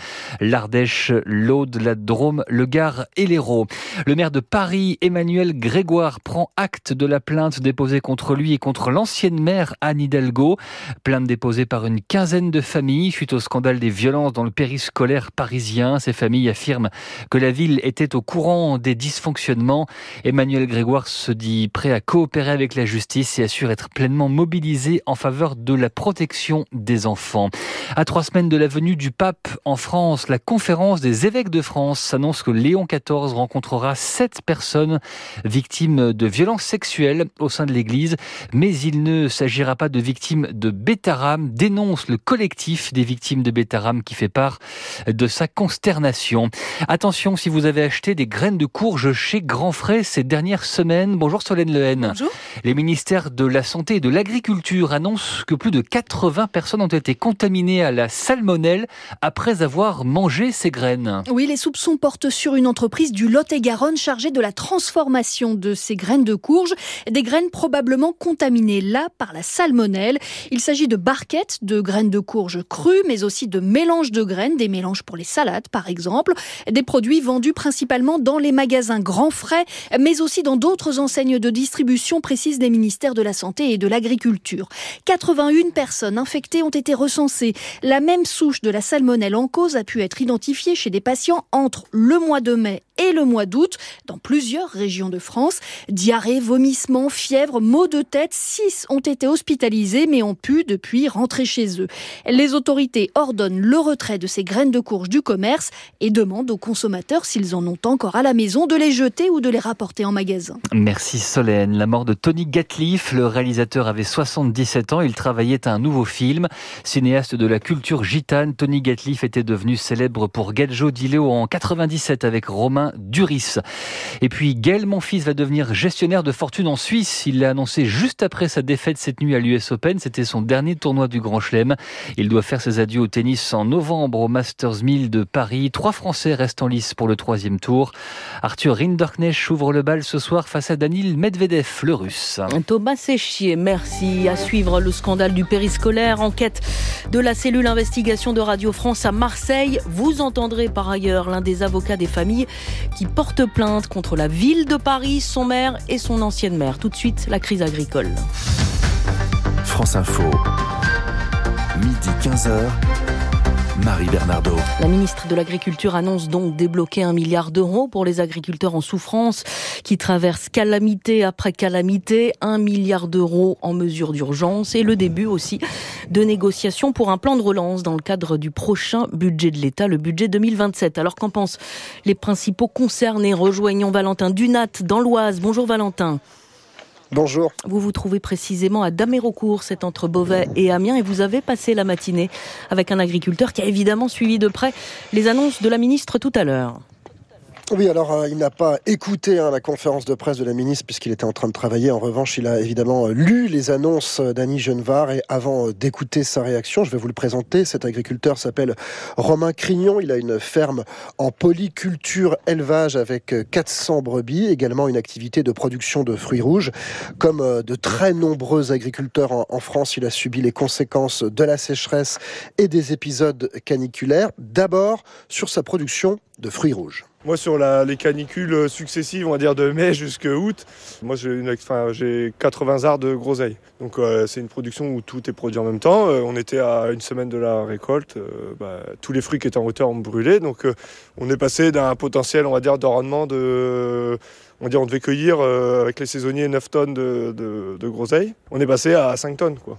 L'Ardèche, l'Aude, la Drôme, le Gard et l'Hérault. Le maire de Paris, Emmanuel Grégoire, prend acte de la plainte déposée contre lui et contre l'ancienne maire Anne Hidalgo. Plainte déposée par une quinzaine de familles suite au scandale des violences dans le périscolaire parisien. Ces familles affirment que la ville était au courant des dysfonctionnements. Emmanuel Grégoire se dit prêt à coopérer avec la justice et assure être pleinement mobilisé en faveur de la protection des enfants. À trois semaines de la venue du pape en France, la conférence des évêques de France annonce que Léon quatorze rencontrera sept personnes victimes de violences sexuelles au sein de l'Église, mais il ne s'agira pas de victimes de Bétarame, dénonce le collectif des victimes de Bétarame qui fait part de sa consternation. Attention si vous avez acheté des graines de courge chez Grand Frais ces dernières semaines. Bonjour Solène Lehen. Bonjour. Les ministères de la Santé et de l'Agriculture annoncent que plus de quatre-vingts personnes ont été contaminées à la salmonelle après avoir mangé ces graines. Oui, les soupçons portent sur une entreprise du Lot-et-Garonne chargée de la transformation de ces graines de courge, des graines probablement contaminées là par la salmonelle. Il s'agit de barquettes de graines de courge crues, mais aussi de mélanges de graines, des mélanges pour les salades par exemple, des produits vendus principalement dans les magasins Grand Frais, mais aussi dans d'autres enseignes de distribution, précisent les ministères de la Santé et de l'Agriculture. quatre-vingt-une personnes infectées ont été recensées. La même souche de la salmonelle en cause a pu être identifiée chez des patients entre le mois de mai et le mois d'août dans plusieurs régions de France. Diarrhée, vomissements, fièvre, maux de tête, six ont été hospitalisés mais ont pu depuis rentrer chez eux. Les autorités ordonnent le retrait de ces graines de courge du commerce et demandent aux consommateurs, s'ils en ont encore à la maison, de les jeter ou de les rapporter en magasin. Merci Solène. La mort de Tony Gatliff, le réalisateur avait soixante-dix-sept ans, il travaillait à un nouveau film. Cinéaste de la culture gitane, Tony Gatliff était devenu célèbre pour Gadjo di Leo en quatre-vingt-dix-sept avec Romain Duris. Et puis Gaël Monfils va devenir gestionnaire de fortune en Suisse. Il l'a annoncé juste après sa défaite cette nuit à l'U S Open. C'était son dernier tournoi du Grand Chelem. Il doit faire ses adieux au tennis en novembre au Masters mille de Paris. Trois Français restent en lice pour le troisième tour. Arthur Rinderknecht ouvre le bal ce soir face à Danil Medvedev, le Russe. Thomas Séchier, merci. À suivre le scandale du périscolaire, enquête de la cellule investigation de Radio France à Marseille. Vous entendrez par ailleurs l'un des avocats des familles qui porte plainte contre la ville de Paris, son maire et son ancienne maire. Tout de suite, la crise agricole. France Info, midi quinze heures. Marie Bernardo. La ministre de l'Agriculture annonce donc débloquer un milliard d'euros pour les agriculteurs en souffrance qui traversent calamité après calamité. Un milliard d'euros en mesure d'urgence et le début aussi de négociations pour un plan de relance dans le cadre du prochain budget de l'État, le budget deux mille vingt-sept. Alors qu'en pensent les principaux concernés? Rejoignons Valentin Dunat dans l'Oise. Bonjour Valentin. Bonjour. Vous vous trouvez précisément à Damérocourt, c'est entre Beauvais et Amiens, et vous avez passé la matinée avec un agriculteur qui a évidemment suivi de près les annonces de la ministre tout à l'heure. Oui, alors euh, il n'a pas écouté hein, la conférence de presse de la ministre puisqu'il était en train de travailler. En revanche, il a évidemment euh, lu les annonces d'Annie Genevard et avant euh, d'écouter sa réaction, je vais vous le présenter. Cet agriculteur s'appelle Romain Crignon. Il a une ferme en polyculture élevage avec quatre cents brebis, également une activité de production de fruits rouges. Comme euh, de très nombreux agriculteurs en, en France, il a subi les conséquences de la sécheresse et des épisodes caniculaires. D'abord, sur sa production de fruits rouges. Moi, sur la, les canicules successives, on va dire de mai jusqu'à août, moi j'ai, une, enfin, j'ai quatre-vingts arts de groseille. Donc euh, c'est une production où tout est produit en même temps. Euh, on était à une semaine de la récolte. Euh, bah, tous les fruits qui étaient en hauteur ont brûlé. Donc euh, on est passé d'un potentiel, on va dire, de rendement de... On va dire, on devait cueillir euh, avec les saisonniers neuf tonnes de, de, de groseille. On est passé à cinq tonnes, quoi.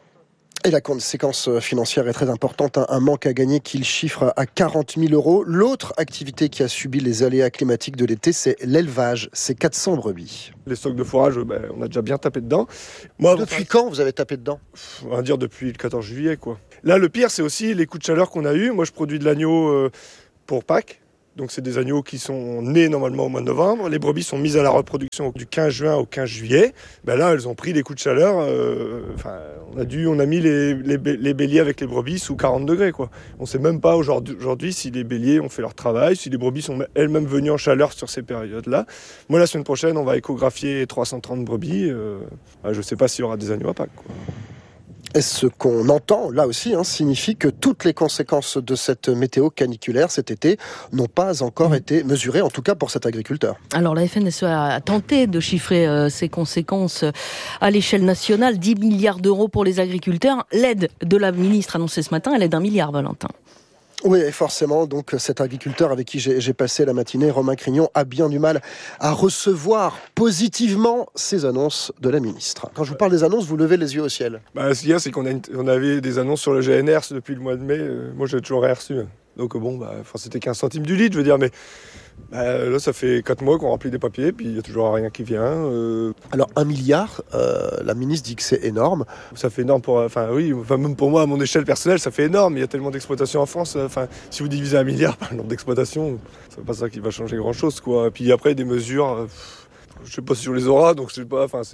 Et la conséquence financière est très importante, un manque à gagner qu'il chiffre à quarante mille euros. L'autre activité qui a subi les aléas climatiques de l'été, c'est l'élevage, c'est quatre cents brebis. Les stocks de fourrage, ben, on a déjà bien tapé dedans. Moi, depuis quand vous avez tapé dedans ? On va dire depuis le quatorze juillet, quoi. Là, le pire, c'est aussi les coups de chaleur qu'on a eus. Moi, je produis de l'agneau euh, pour Pâques. Donc c'est des agneaux qui sont nés normalement au mois de novembre. Les brebis sont mises à la reproduction du quinze juin au quinze juillet. Ben là, elles ont pris des coups de chaleur. Euh, enfin, on a dû, on a mis les, les, les béliers avec les brebis sous quarante degrés, quoi. On ne sait même pas aujourd'hui, aujourd'hui si les béliers ont fait leur travail, si les brebis sont elles-mêmes venues en chaleur sur ces périodes-là. Moi, la semaine prochaine, on va échographier trois cent trente brebis. Euh, ben, je ne sais pas s'il y aura des agneaux à Pâques, quoi. Et ce qu'on entend, là aussi, hein, signifie que toutes les conséquences de cette météo caniculaire cet été n'ont pas encore été mesurées, en tout cas pour cet agriculteur. Alors la F N S E a tenté de chiffrer euh, ces conséquences à l'échelle nationale, dix milliards d'euros pour les agriculteurs. L'aide de la ministre annoncée ce matin, elle est d'un milliard, Valentin. Oui, et forcément, donc cet agriculteur avec qui j'ai, j'ai passé la matinée, Romain Crignon, a bien du mal à recevoir positivement ces annonces de la ministre. Quand je vous parle des annonces, vous levez les yeux au ciel. Bah, ce qu'il y a, c'est qu'on a une, on avait des annonces sur le G N R depuis le mois de mai. Euh, moi, j'ai toujours rien reçu. Donc bon, bah, c'était quinze centimes du litre, je veux dire, mais bah, là, ça fait quatre mois qu'on remplit des papiers, puis il n'y a toujours rien qui vient. Euh... Alors, un milliard, euh, la ministre dit que c'est énorme. Ça fait énorme pour... Enfin, oui, enfin, même pour moi, à mon échelle personnelle, ça fait énorme. Il y a tellement d'exploitations en France. Enfin, si vous divisez un milliard par le nombre d'exploitations, c'est pas ça qui va changer grand-chose, quoi. Et puis après, des mesures... Euh, je sais pas si on les aura, donc je sais pas... Enfin, c'est...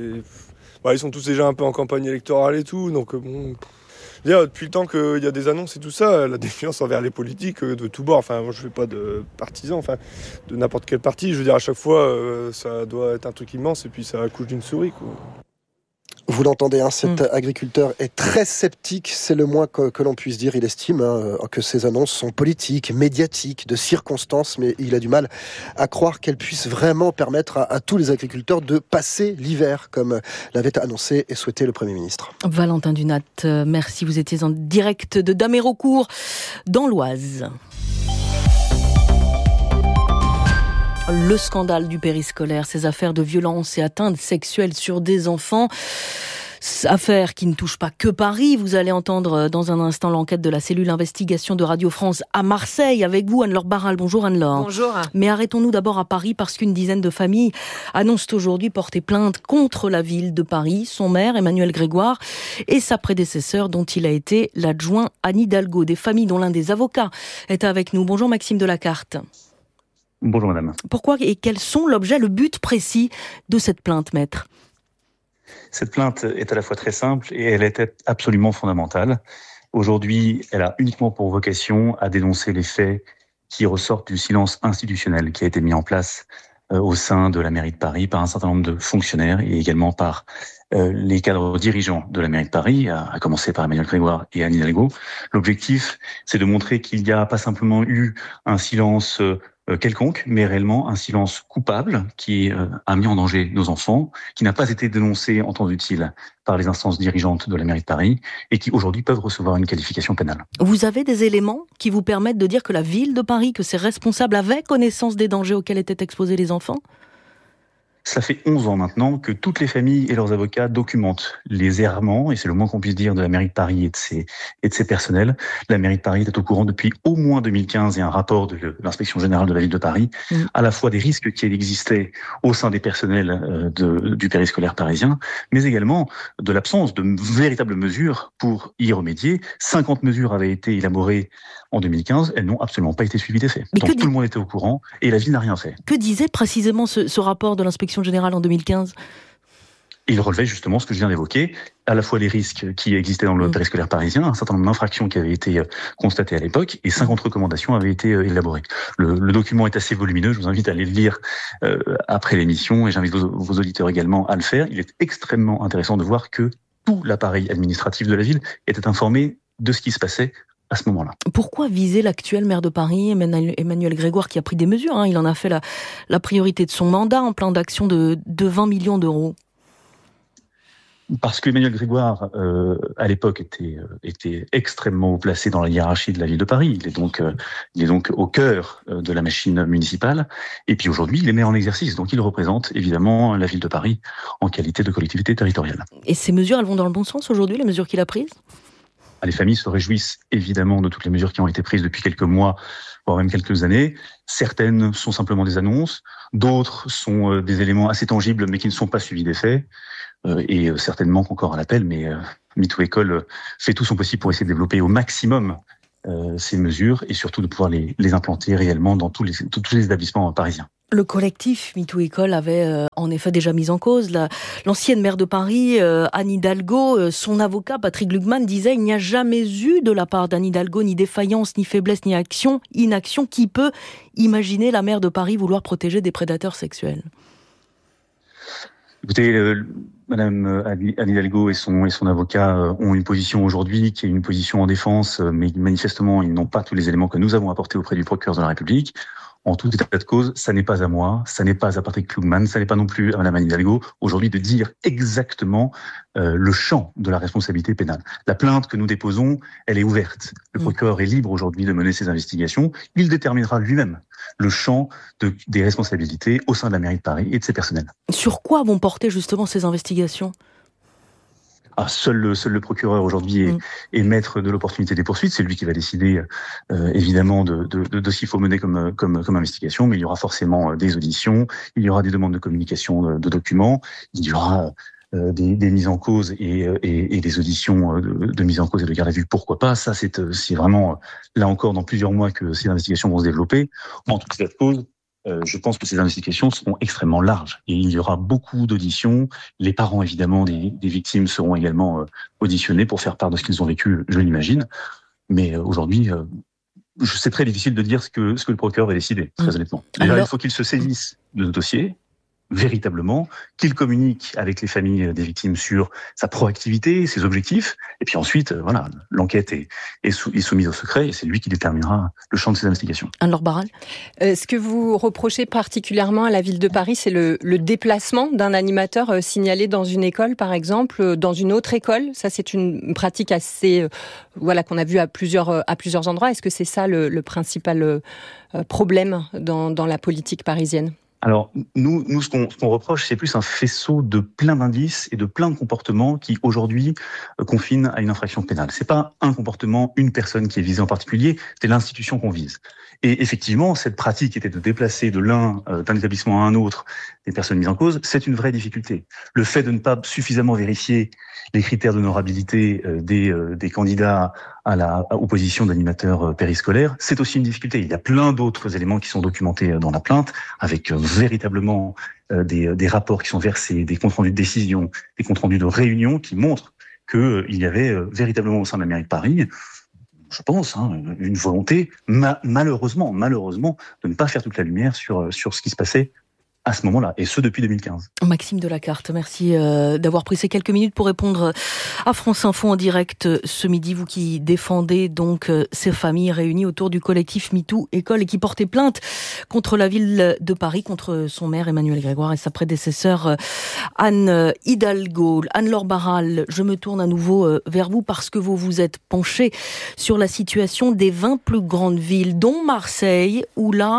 Bah, ils sont tous déjà un peu en campagne électorale et tout, donc bon... Dire, depuis le temps qu'il y a des annonces et tout ça, la défiance envers les politiques de tous bords, enfin moi je fais pas de partisan, enfin de n'importe quel parti, je veux dire à chaque fois euh, ça doit être un truc immense et puis ça accouche d'une souris, quoi. Vous l'entendez, hein, cet mmh. agriculteur est très sceptique, c'est le moins que, que l'on puisse dire. Il estime hein, que ces annonces sont politiques, médiatiques, de circonstances, mais il a du mal à croire qu'elles puissent vraiment permettre à, à tous les agriculteurs de passer l'hiver, comme l'avait annoncé et souhaité le Premier ministre. Valentin Dunat, merci. Vous étiez en direct de Damérocourt, dans l'Oise. Le scandale du périscolaire, ces affaires de violence et atteintes sexuelles sur des enfants. Affaire qui ne touche pas que Paris. Vous allez entendre dans un instant l'enquête de la cellule investigation de Radio France à Marseille avec vous, Anne-Laure Barral. Bonjour Anne-Laure. Bonjour. Mais arrêtons-nous d'abord à Paris parce qu'une dizaine de familles annoncent aujourd'hui porter plainte contre la ville de Paris, son maire Emmanuel Grégoire et sa prédécesseur dont il a été l'adjoint Anne Hidalgo. Des familles dont l'un des avocats est avec nous. Bonjour Maxime Delacarte. Bonjour madame. Pourquoi et quels sont l'objet, le but précis de cette plainte, maître ? Cette plainte est à la fois très simple et elle est absolument fondamentale. Aujourd'hui, elle a uniquement pour vocation à dénoncer les faits qui ressortent du silence institutionnel qui a été mis en place euh, au sein de la mairie de Paris par un certain nombre de fonctionnaires et également par euh, les cadres dirigeants de la mairie de Paris, à, à commencer par Emmanuel Grégoire et Anne Hidalgo. L'objectif, c'est de montrer qu'il n'y a pas simplement eu un silence euh, quelconque, mais réellement un silence coupable qui euh, a mis en danger nos enfants, qui n'a pas été dénoncé en temps utile par les instances dirigeantes de la mairie de Paris et qui aujourd'hui peuvent recevoir une qualification pénale. Vous avez des éléments qui vous permettent de dire que la ville de Paris, que ses responsables avaient connaissance des dangers auxquels étaient exposés les enfants ? Ça fait onze ans maintenant que toutes les familles et leurs avocats documentent les errements, et c'est le moins qu'on puisse dire de la mairie de Paris et de ses, et de ses personnels. La mairie de Paris est au courant depuis au moins deux mille quinze et un rapport de l'inspection générale de la ville de Paris, mmh. à la fois des risques qui existaient au sein des personnels de, du périscolaire parisien, mais également de l'absence de véritables mesures pour y remédier. cinquante mesures avaient été élaborées en deux mille quinze, elles n'ont absolument pas été suivies d'effet. Donc tout dit... le monde était au courant et la ville n'a rien fait. Que disait précisément ce, ce rapport de l'inspection générale en deux mille quinze ? Il relevait justement ce que je viens d'évoquer, à la fois les risques qui existaient dans le mmh. périscolaire parisien, un certain nombre d'infractions qui avaient été constatées à l'époque, et cinquante recommandations avaient été élaborées. Le, le document est assez volumineux, je vous invite à aller le lire euh, après l'émission, et j'invite vos, vos auditeurs également à le faire. Il est extrêmement intéressant de voir que tout l'appareil administratif de la ville était informé de ce qui se passait à ce moment-là. Pourquoi viser l'actuel maire de Paris, Emmanuel Grégoire, qui a pris des mesures, hein, il en a fait la, la priorité de son mandat, en plan d'action de, de vingt millions d'euros? Parce que Emmanuel Grégoire, euh, à l'époque, était, euh, était extrêmement haut placé dans la hiérarchie de la ville de Paris. Il est donc, euh, il est donc au cœur euh, de la machine municipale. Et puis aujourd'hui, il est maire en exercice. Donc il représente évidemment la ville de Paris en qualité de collectivité territoriale. Et ces mesures, elles vont dans le bon sens aujourd'hui, les mesures qu'il a prises ? Les familles se réjouissent évidemment de toutes les mesures qui ont été prises depuis quelques mois, voire même quelques années. Certaines sont simplement des annonces, d'autres sont euh, des éléments assez tangibles mais qui ne sont pas suivis d'effet. Euh, et euh, certainement encore à l'appel, mais euh, MeToo École euh, fait tout son possible pour essayer de développer au maximum euh, ces mesures et surtout de pouvoir les, les implanter réellement dans tous les, tous les établissements parisiens. Le collectif MeToo École avait euh, en effet déjà mis en cause la, l'ancienne maire de Paris, euh, Anne Hidalgo. Euh, son avocat, Patrick Lugman, disait « Il n'y a jamais eu de la part d'Anne Hidalgo ni défaillance, ni faiblesse, ni action, inaction qui peut imaginer la maire de Paris vouloir protéger des prédateurs sexuels. » Écoutez, euh, Madame Anne Hidalgo et son, et son avocat euh, ont une position aujourd'hui qui est une position en défense, euh, mais manifestement, ils n'ont pas tous les éléments que nous avons apportés auprès du procureur de la République. En tout état de cause, ça n'est pas à moi, ça n'est pas à Patrick Lugman, ça n'est pas non plus à Madame Anne Hidalgo, aujourd'hui, de dire exactement euh, le champ de la responsabilité pénale. La plainte que nous déposons, elle est ouverte. Le procureur est libre aujourd'hui de mener ses investigations. Il déterminera lui-même le champ de, des responsabilités au sein de la mairie de Paris et de ses personnels. Sur quoi vont porter justement ces investigations ? Ah, seul, le, seul le procureur aujourd'hui est, mmh. est maître de l'opportunité des poursuites. C'est lui qui va décider euh, évidemment de, de, de, de ce qu'il faut mener comme, comme, comme investigation. Mais il y aura forcément des auditions, il y aura des demandes de communication de, de documents, il y aura euh, des, des mises en cause et, et, et des auditions de, de mise en cause et de garde à vue. Pourquoi pas ? Ça, c'est, c'est vraiment là encore dans plusieurs mois que ces investigations vont se développer. En tout cas de cause. Euh, je pense que ces investigations seront extrêmement larges et il y aura beaucoup d'auditions. Les parents, évidemment, des, des victimes seront également euh, auditionnés pour faire part de ce qu'ils ont vécu, je l'imagine. Mais euh, aujourd'hui, euh, c'est très difficile de dire ce que, ce que le procureur va décider, très honnêtement. Déjà, Alors... il faut qu'il se saisisse de ce dossier, véritablement, qu'il communique avec les familles des victimes sur sa proactivité, ses objectifs, et puis ensuite, euh, voilà, l'enquête est, est, sou, est soumise au secret, et c'est lui qui déterminera le champ de ses investigations. Anne-Laure Barral. Euh, ce que vous reprochez particulièrement à la ville de Paris, c'est le, le déplacement d'un animateur euh, signalé dans une école, par exemple, euh, dans une autre école. Ça, c'est une pratique assez, euh, voilà, qu'on a vu à plusieurs, euh, à plusieurs endroits. Est-ce que c'est ça le, le principal euh, problème dans, dans la politique parisienne ? Alors, nous, nous ce, qu'on, ce qu'on reproche, c'est plus un faisceau de plein d'indices et de plein de comportements qui, aujourd'hui, euh, confinent à une infraction pénale. C'est pas un comportement, une personne qui est visée en particulier, c'est l'institution qu'on vise. Et effectivement, cette pratique était de déplacer de l'un, euh, d'un établissement à un autre, des personnes mises en cause, c'est une vraie difficulté. Le fait de ne pas suffisamment vérifier les critères d'honorabilité euh, des, euh, des candidats à la à, aux positions d'animateurs euh, périscolaires, c'est aussi une difficulté. Il y a plein d'autres éléments qui sont documentés dans la plainte, avec euh, véritablement euh, des, des rapports qui sont versés, des comptes rendus de décision, des comptes rendus de réunion qui montrent qu'il euh, y avait euh, véritablement au sein de la mairie de Paris, je pense, hein, une volonté, ma- malheureusement, malheureusement, de ne pas faire toute la lumière sur, sur ce qui se passait à ce moment-là, et ce depuis deux mille quinze. Maxime Delacarte, merci euh, d'avoir pris ces quelques minutes pour répondre à France Info en direct ce midi, vous qui défendez donc euh, ces familles réunies autour du collectif MeToo École et qui portaient plainte contre la ville de Paris, contre son maire Emmanuel Grégoire et sa prédécesseur euh, Anne Hidalgo. Anne-Laure Barral, je me tourne à nouveau euh, vers vous parce que vous vous êtes penchée sur la situation des vingt plus grandes villes, dont Marseille, où là,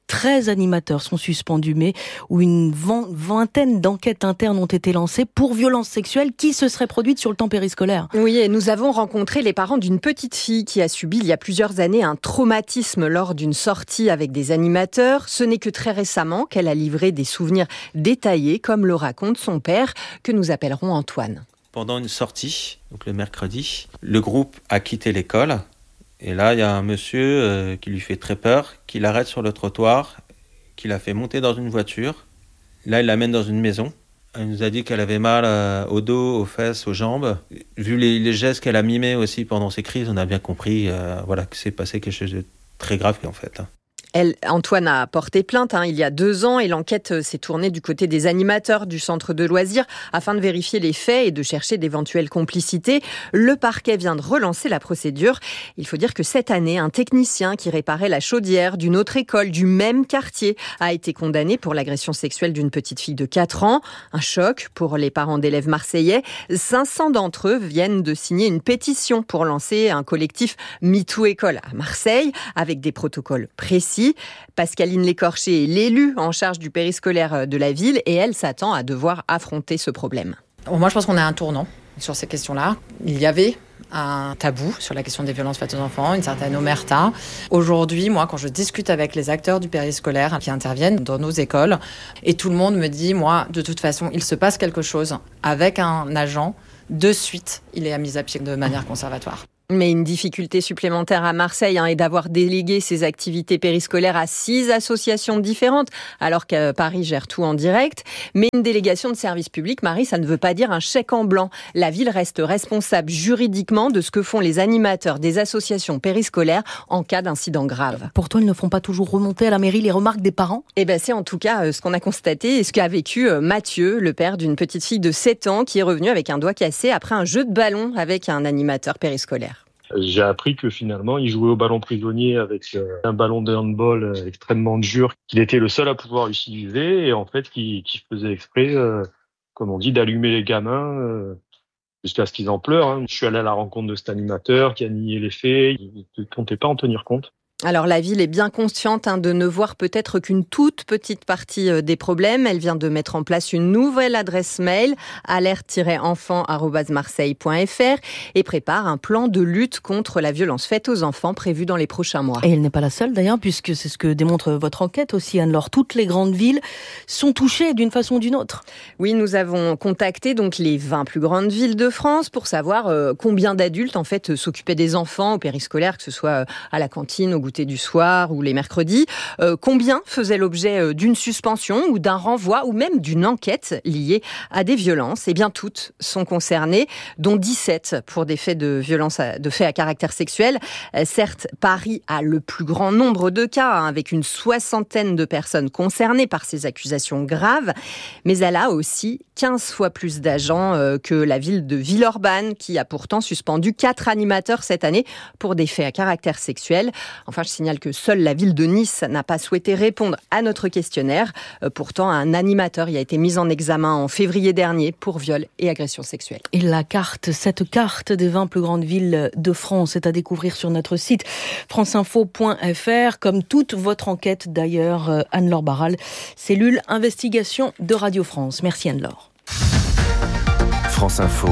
treize animateurs sont suspendus, mais où une vingtaine d'enquêtes internes ont été lancées pour violences sexuelles qui se seraient produites sur le temps périscolaire. Oui, et nous avons rencontré les parents d'une petite fille qui a subi il y a plusieurs années un traumatisme lors d'une sortie avec des animateurs. Ce n'est que très récemment qu'elle a livré des souvenirs détaillés, comme le raconte son père, que nous appellerons Antoine. Pendant une sortie, donc le mercredi, le groupe a quitté l'école. Et là, il y a un monsieur euh, qui lui fait très peur, qui l'arrête sur le trottoir, qui l'a fait monter dans une voiture. Là, il l'amène dans une maison. Elle nous a dit qu'elle avait mal euh, au dos, aux fesses, aux jambes. Vu les, les gestes qu'elle a mimés aussi pendant ses crises, on a bien compris euh, voilà, que c'est passé quelque chose de très grave en fait. Elle, Antoine a porté plainte hein, il y a deux ans et l'enquête s'est tournée du côté des animateurs du centre de loisirs afin de vérifier les faits et de chercher d'éventuelles complicités. Le parquet vient de relancer la procédure. Il faut dire que cette année, un technicien qui réparait la chaudière d'une autre école du même quartier a été condamné pour l'agression sexuelle d'une petite fille de quatre ans. Un choc pour les parents d'élèves marseillais. cinq cents d'entre eux viennent de signer une pétition pour lancer un collectif MeToo École à Marseille avec des protocoles précis. Pascaline Lécorché est l'élue en charge du périscolaire de la ville et elle s'attend à devoir affronter ce problème. Moi, je pense qu'on a un tournant sur ces questions-là. Il y avait un tabou sur la question des violences faites aux enfants, une certaine omerta. Aujourd'hui, moi, quand je discute avec les acteurs du périscolaire qui interviennent dans nos écoles, et tout le monde me dit, moi, de toute façon, il se passe quelque chose avec un agent, de suite, il est mis à pied de manière conservatoire. Mais une difficulté supplémentaire à Marseille hein, est d'avoir délégué ces activités périscolaires à six associations différentes, alors que Paris gère tout en direct. Mais une délégation de service public, Marie, ça ne veut pas dire un chèque en blanc. La ville reste responsable juridiquement de ce que font les animateurs des associations périscolaires en cas d'incident grave. Pourtant, ils ne font pas toujours remonter à la mairie les remarques des parents ? Eh ben, c'est en tout cas ce qu'on a constaté et ce qu'a vécu Mathieu, le père d'une petite fille de sept ans qui est revenu avec un doigt cassé après un jeu de ballon avec un animateur périscolaire. J'ai appris que finalement, il jouait au ballon prisonnier avec un ballon de handball extrêmement dur, qu'il était le seul à pouvoir utiliser et en fait, qu'il, qu'il faisait exprès, euh, comme on dit, d'allumer les gamins euh, jusqu'à ce qu'ils en pleurent. Hein. Je suis allé à la rencontre de cet animateur qui a nié les faits, il ne comptait pas en tenir compte. Alors la ville est bien consciente hein, de ne voir peut-être qu'une toute petite partie des problèmes. Elle vient de mettre en place une nouvelle adresse mail, alerte tiret enfant arobase marseille point f r, et prépare un plan de lutte contre la violence faite aux enfants prévu dans les prochains mois. Et elle n'est pas la seule d'ailleurs, puisque c'est ce que démontre votre enquête aussi, Anne-Laure. Toutes les grandes villes sont touchées d'une façon ou d'une autre. Oui, nous avons contacté donc les vingt plus grandes villes de France pour savoir euh, combien d'adultes en fait s'occupaient des enfants au périscolaire, que ce soit à la cantine, au du soir ou les mercredis. Euh, combien faisaient l'objet d'une suspension ou d'un renvoi ou même d'une enquête liée à des violences ? Eh bien, toutes sont concernées, dont dix-sept pour des faits de violence, à, de faits à caractère sexuel. Euh, certes, Paris a le plus grand nombre de cas, hein, avec une soixantaine de personnes concernées par ces accusations graves, mais elle a aussi quinze fois plus d'agents euh, que la ville de Villeurbanne, qui a pourtant suspendu quatre animateurs cette année pour des faits à caractère sexuel. Enfin, je signale que seule la ville de Nice n'a pas souhaité répondre à notre questionnaire. Euh, pourtant, un animateur y a été mis en examen en février dernier pour viol et agression sexuelle. Et la carte, cette carte des vingt plus grandes villes de France est à découvrir sur notre site franceinfo point f r, comme toute votre enquête d'ailleurs, Anne-Laure Barral, cellule investigation de Radio France. Merci Anne-Laure. France Info.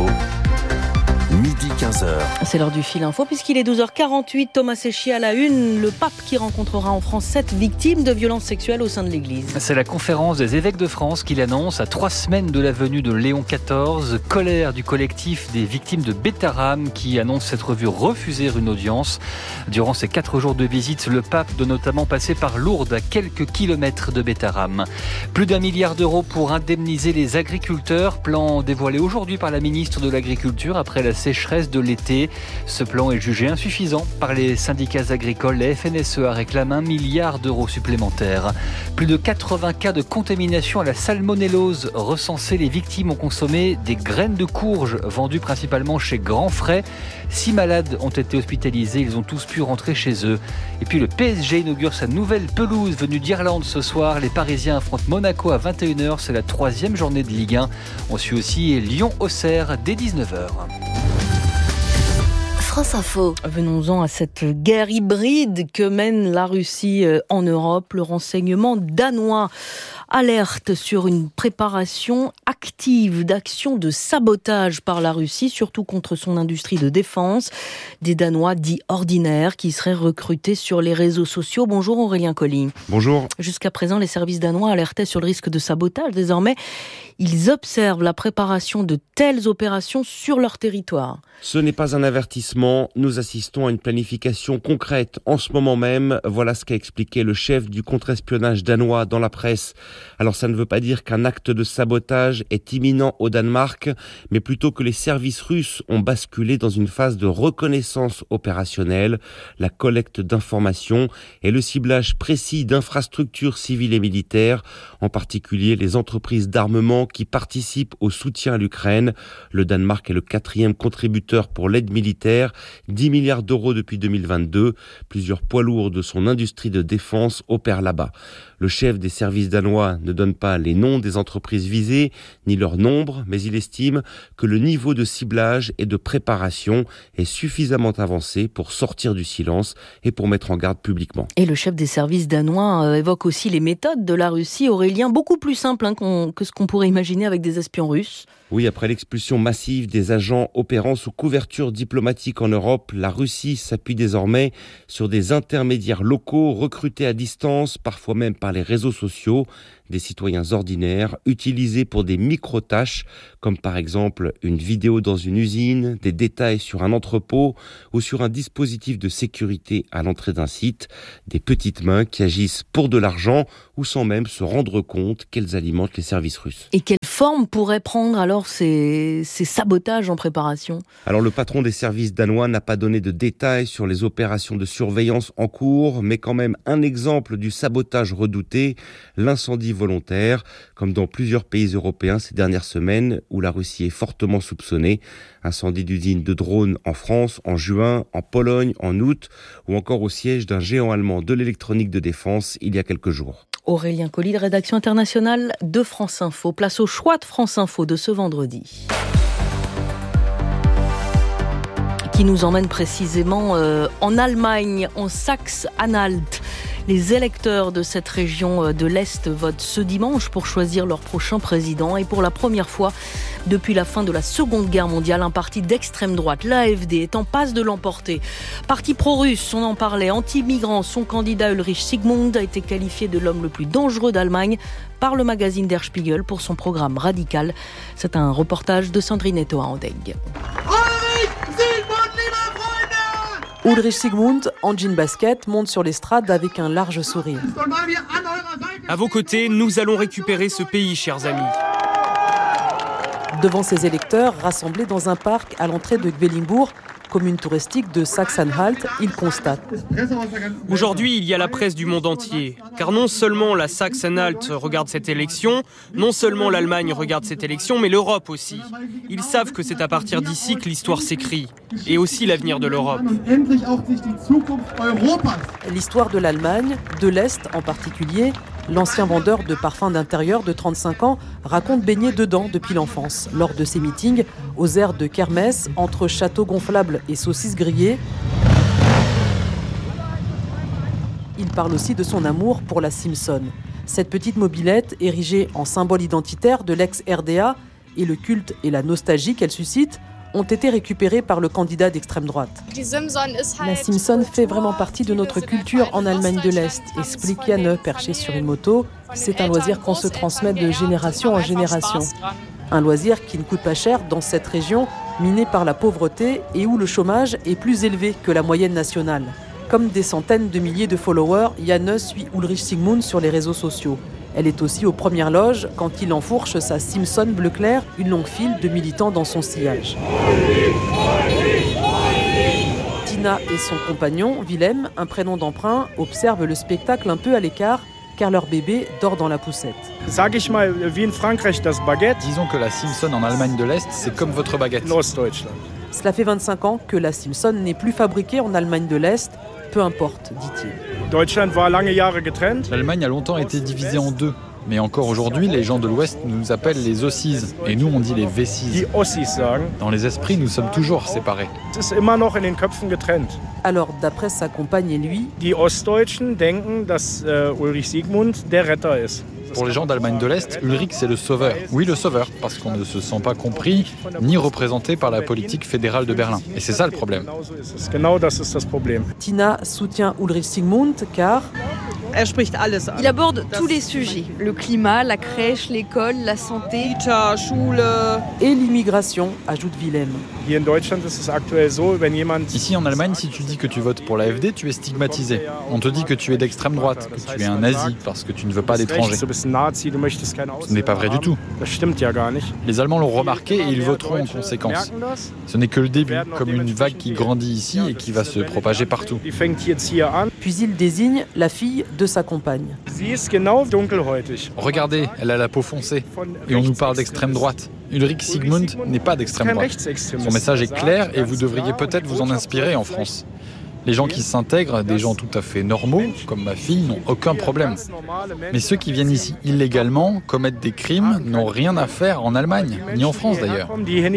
midi quinze heures. C'est l'heure du fil info puisqu'il est douze heures quarante-huit. Thomas Séchier à la une. Le pape qui rencontrera en France sept victimes de violences sexuelles au sein de l'Église. C'est la conférence des évêques de France qui l'annonce à trois semaines de la venue de Léon quatorze. Colère du collectif des victimes de Bétarame qui annonce s'être vu refuser une audience. Durant ces quatre jours de visite, le pape doit notamment passer par Lourdes, à quelques kilomètres de Bétarame. Plus d'un milliard d'euros pour indemniser les agriculteurs. Plan dévoilé aujourd'hui par la ministre de l'Agriculture après la sécheresse de l'été. Ce plan est jugé insuffisant par les syndicats agricoles. La F N S E A réclame un milliard d'euros supplémentaires. Plus de quatre-vingts cas de contamination à la salmonellose recensés. Les victimes ont consommé des graines de courge vendues principalement chez Grand Frais. Six malades ont été hospitalisés. Ils ont tous pu rentrer chez eux. Et puis le P S G inaugure sa nouvelle pelouse venue d'Irlande ce soir. Les Parisiens affrontent Monaco à vingt et une heures. C'est la troisième journée de Ligue un. On suit aussi Lyon-Auxerre dès dix-neuf heures. France Info. Venons-en à cette guerre hybride que mène la Russie en Europe. Le renseignement danois alerte sur une préparation active d'actions de sabotage par la Russie, surtout contre son industrie de défense. Des Danois dits ordinaires qui seraient recrutés sur les réseaux sociaux. Bonjour Aurélien Colli. Bonjour. Jusqu'à présent, les services danois alertaient sur le risque de sabotage. Désormais, ils observent la préparation de telles opérations sur leur territoire. Ce n'est pas un avertissement, nous assistons à une planification concrète en ce moment même. Voilà ce qu'a expliqué le chef du contre-espionnage danois dans la presse. Alors ça ne veut pas dire qu'un acte de sabotage est imminent au Danemark, mais plutôt que les services russes ont basculé dans une phase de reconnaissance opérationnelle, la collecte d'informations et le ciblage précis d'infrastructures civiles et militaires, en particulier les entreprises d'armement qui participent au soutien à l'Ukraine. Le Danemark est le quatrième contributeur pour l'aide militaire, dix milliards d'euros depuis deux mille vingt-deux. Plusieurs poids lourds de son industrie de défense opèrent là-bas. Le chef des services danois ne donne pas les noms des entreprises visées, ni leur nombre, mais il estime que le niveau de ciblage et de préparation est suffisamment avancé pour sortir du silence et pour mettre en garde publiquement. Et le chef des services danois euh, évoque aussi les méthodes de la Russie, Aurélien, beaucoup plus simples hein, qu'on, que ce qu'on pourrait imaginer avec des espions russes. Oui, après l'expulsion massive des agents opérant sous couverture diplomatique en Europe, la Russie s'appuie désormais sur des intermédiaires locaux recrutés à distance, parfois même par les réseaux sociaux, des citoyens ordinaires utilisés pour des micro-tâches, comme par exemple une vidéo dans une usine, des détails sur un entrepôt ou sur un dispositif de sécurité à l'entrée d'un site, des petites mains qui agissent pour de l'argent ou sans même se rendre compte qu'elles alimentent les services russes. Et quelle forme pourraient prendre alors ces, ces sabotages en préparation ? Alors le patron des services danois n'a pas donné de détails sur les opérations de surveillance en cours, mais quand même un exemple du sabotage redouté, l'incendie volontaire, comme dans plusieurs pays européens ces dernières semaines où la Russie est fortement soupçonnée. Incendie d'usine de drones en France en juin, en Pologne en août, ou encore au siège d'un géant allemand de l'électronique de défense il y a quelques jours. Aurélien Colli, de rédaction internationale de France Info. Place au choix de France Info de ce vendredi, qui nous emmène précisément euh, en Allemagne, en Saxe-Anhalt. Les électeurs de cette région de l'Est votent ce dimanche pour choisir leur prochain président. Et pour la première fois depuis la fin de la Seconde Guerre mondiale, un parti d'extrême droite, l'A F D, est en passe de l'emporter. Parti pro-russe, on en parlait, anti-migrant, son candidat Ulrich Sigmund a été qualifié de l'homme le plus dangereux d'Allemagne par le magazine Der Spiegel pour son programme radical. C'est un reportage de Sandrine Etoa-Andeg. Ulrich Sigmund, en jean basket, monte sur l'estrade avec un large sourire. À vos côtés, nous allons récupérer ce pays, chers amis. Devant ses électeurs, rassemblés dans un parc à l'entrée de Gwelimbourg, commune touristique de Saxe-Anhalt, il constate. Aujourd'hui, il y a la presse du monde entier. Car non seulement la Saxe-Anhalt regarde cette élection, non seulement l'Allemagne regarde cette élection, mais l'Europe aussi. Ils savent que c'est à partir d'ici que l'histoire s'écrit. Et aussi l'avenir de l'Europe. L'histoire de l'Allemagne, de l'Est en particulier, l'ancien vendeur de parfums d'intérieur de trente-cinq ans raconte baigner dedans depuis l'enfance. Lors de ses meetings, aux aires de kermesse, entre châteaux gonflables et saucisses grillées, il parle aussi de son amour pour la Simpson. Cette petite mobilette, érigée en symbole identitaire de l'ex-R D A, et le culte et la nostalgie qu'elle suscite, ont été récupérés par le candidat d'extrême droite. La Simpson fait vraiment partie de notre culture en Allemagne de l'Est, explique Janne, perché sur une moto. C'est un loisir qu'on se transmet de génération en génération. Un loisir qui ne coûte pas cher dans cette région minée par la pauvreté et où le chômage est plus élevé que la moyenne nationale. Comme des centaines de milliers de followers, Janne suit Ulrich Sigmund sur les réseaux sociaux. Elle est aussi aux premières loges quand il enfourche sa Simpson bleu clair, une longue file de militants dans son sillage. Tina et son compagnon, Willem, un prénom d'emprunt, observent le spectacle un peu à l'écart car leur bébé dort dans la poussette. Sag ich mal, wie in Frankreich das Baguette. Disons que la Simpson en Allemagne de l'Est, c'est comme votre baguette. Ostdeutschland. Cela fait vingt-cinq ans que la Simpson n'est plus fabriquée en Allemagne de l'Est. Peu importe, dit-il. Deutschland war lange Jahre getrennt. L'Allemagne a longtemps été divisée en deux. Mais encore aujourd'hui, les gens de l'Ouest nous appellent les Ossis, et nous on dit les Wessis. Dans les esprits, nous sommes toujours séparés. Alors, d'après sa compagne et lui, Die Ostdeutschen denken, dass äh, Ulrich Siegmund der Retter ist. Pour les gens d'Allemagne de l'Est, Ulrich c'est le sauveur. Oui, le sauveur, parce qu'on ne se sent pas compris ni représenté par la politique fédérale de Berlin. Et c'est ça le problème. Tina soutient Ulrich Siegmund car il aborde tous les sujets, le climat, la crèche, l'école, la santé, et l'immigration, ajoute Willem. Ici en Allemagne, si tu dis que tu votes pour l'A F D, tu es stigmatisé. On te dit que tu es d'extrême droite, que tu es un nazi parce que tu ne veux pas d'étrangers. Ce n'est pas vrai du tout. Les Allemands l'ont remarqué et ils voteront en conséquence. Ce n'est que le début, comme une vague qui grandit ici et qui va se propager partout. Puis il désigne la fille de sa compagne. Regardez, elle a la peau foncée. Et on nous parle d'extrême droite. Ulrich Siegmund n'est pas d'extrême droite. Son message est clair et vous devriez peut-être vous en inspirer en France. Les gens qui s'intègrent, des gens tout à fait normaux, comme ma fille, n'ont aucun problème. Mais ceux qui viennent ici illégalement, commettent des crimes, n'ont rien à faire en Allemagne, ni en France d'ailleurs.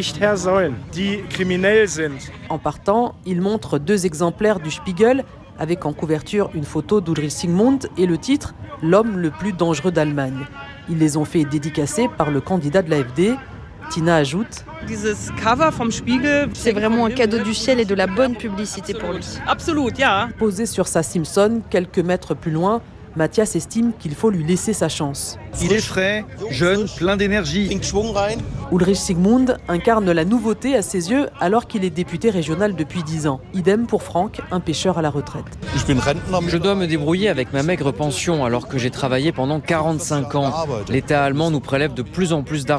En partant, il montre deux exemplaires du Spiegel, avec en couverture une photo d'Ulrich Siegmund et le titre « L'homme le plus dangereux d'Allemagne ». Ils les ont fait dédicacer par le candidat de l'A F D. Tina ajoute « C'est vraiment un cadeau du ciel et de la bonne publicité pour lui. » Posé sur sa Simpson, quelques mètres plus loin, Mathias estime qu'il faut lui laisser sa chance. Il est frais, jeune, plein d'énergie. Ulrich Siegmund incarne la nouveauté à ses yeux alors qu'il est député régional depuis dix ans. Idem pour Franck, un pêcheur à la retraite. Je dois me débrouiller avec ma maigre pension alors que j'ai travaillé pendant quarante-cinq ans. L'État allemand nous prélève de plus en plus d'argent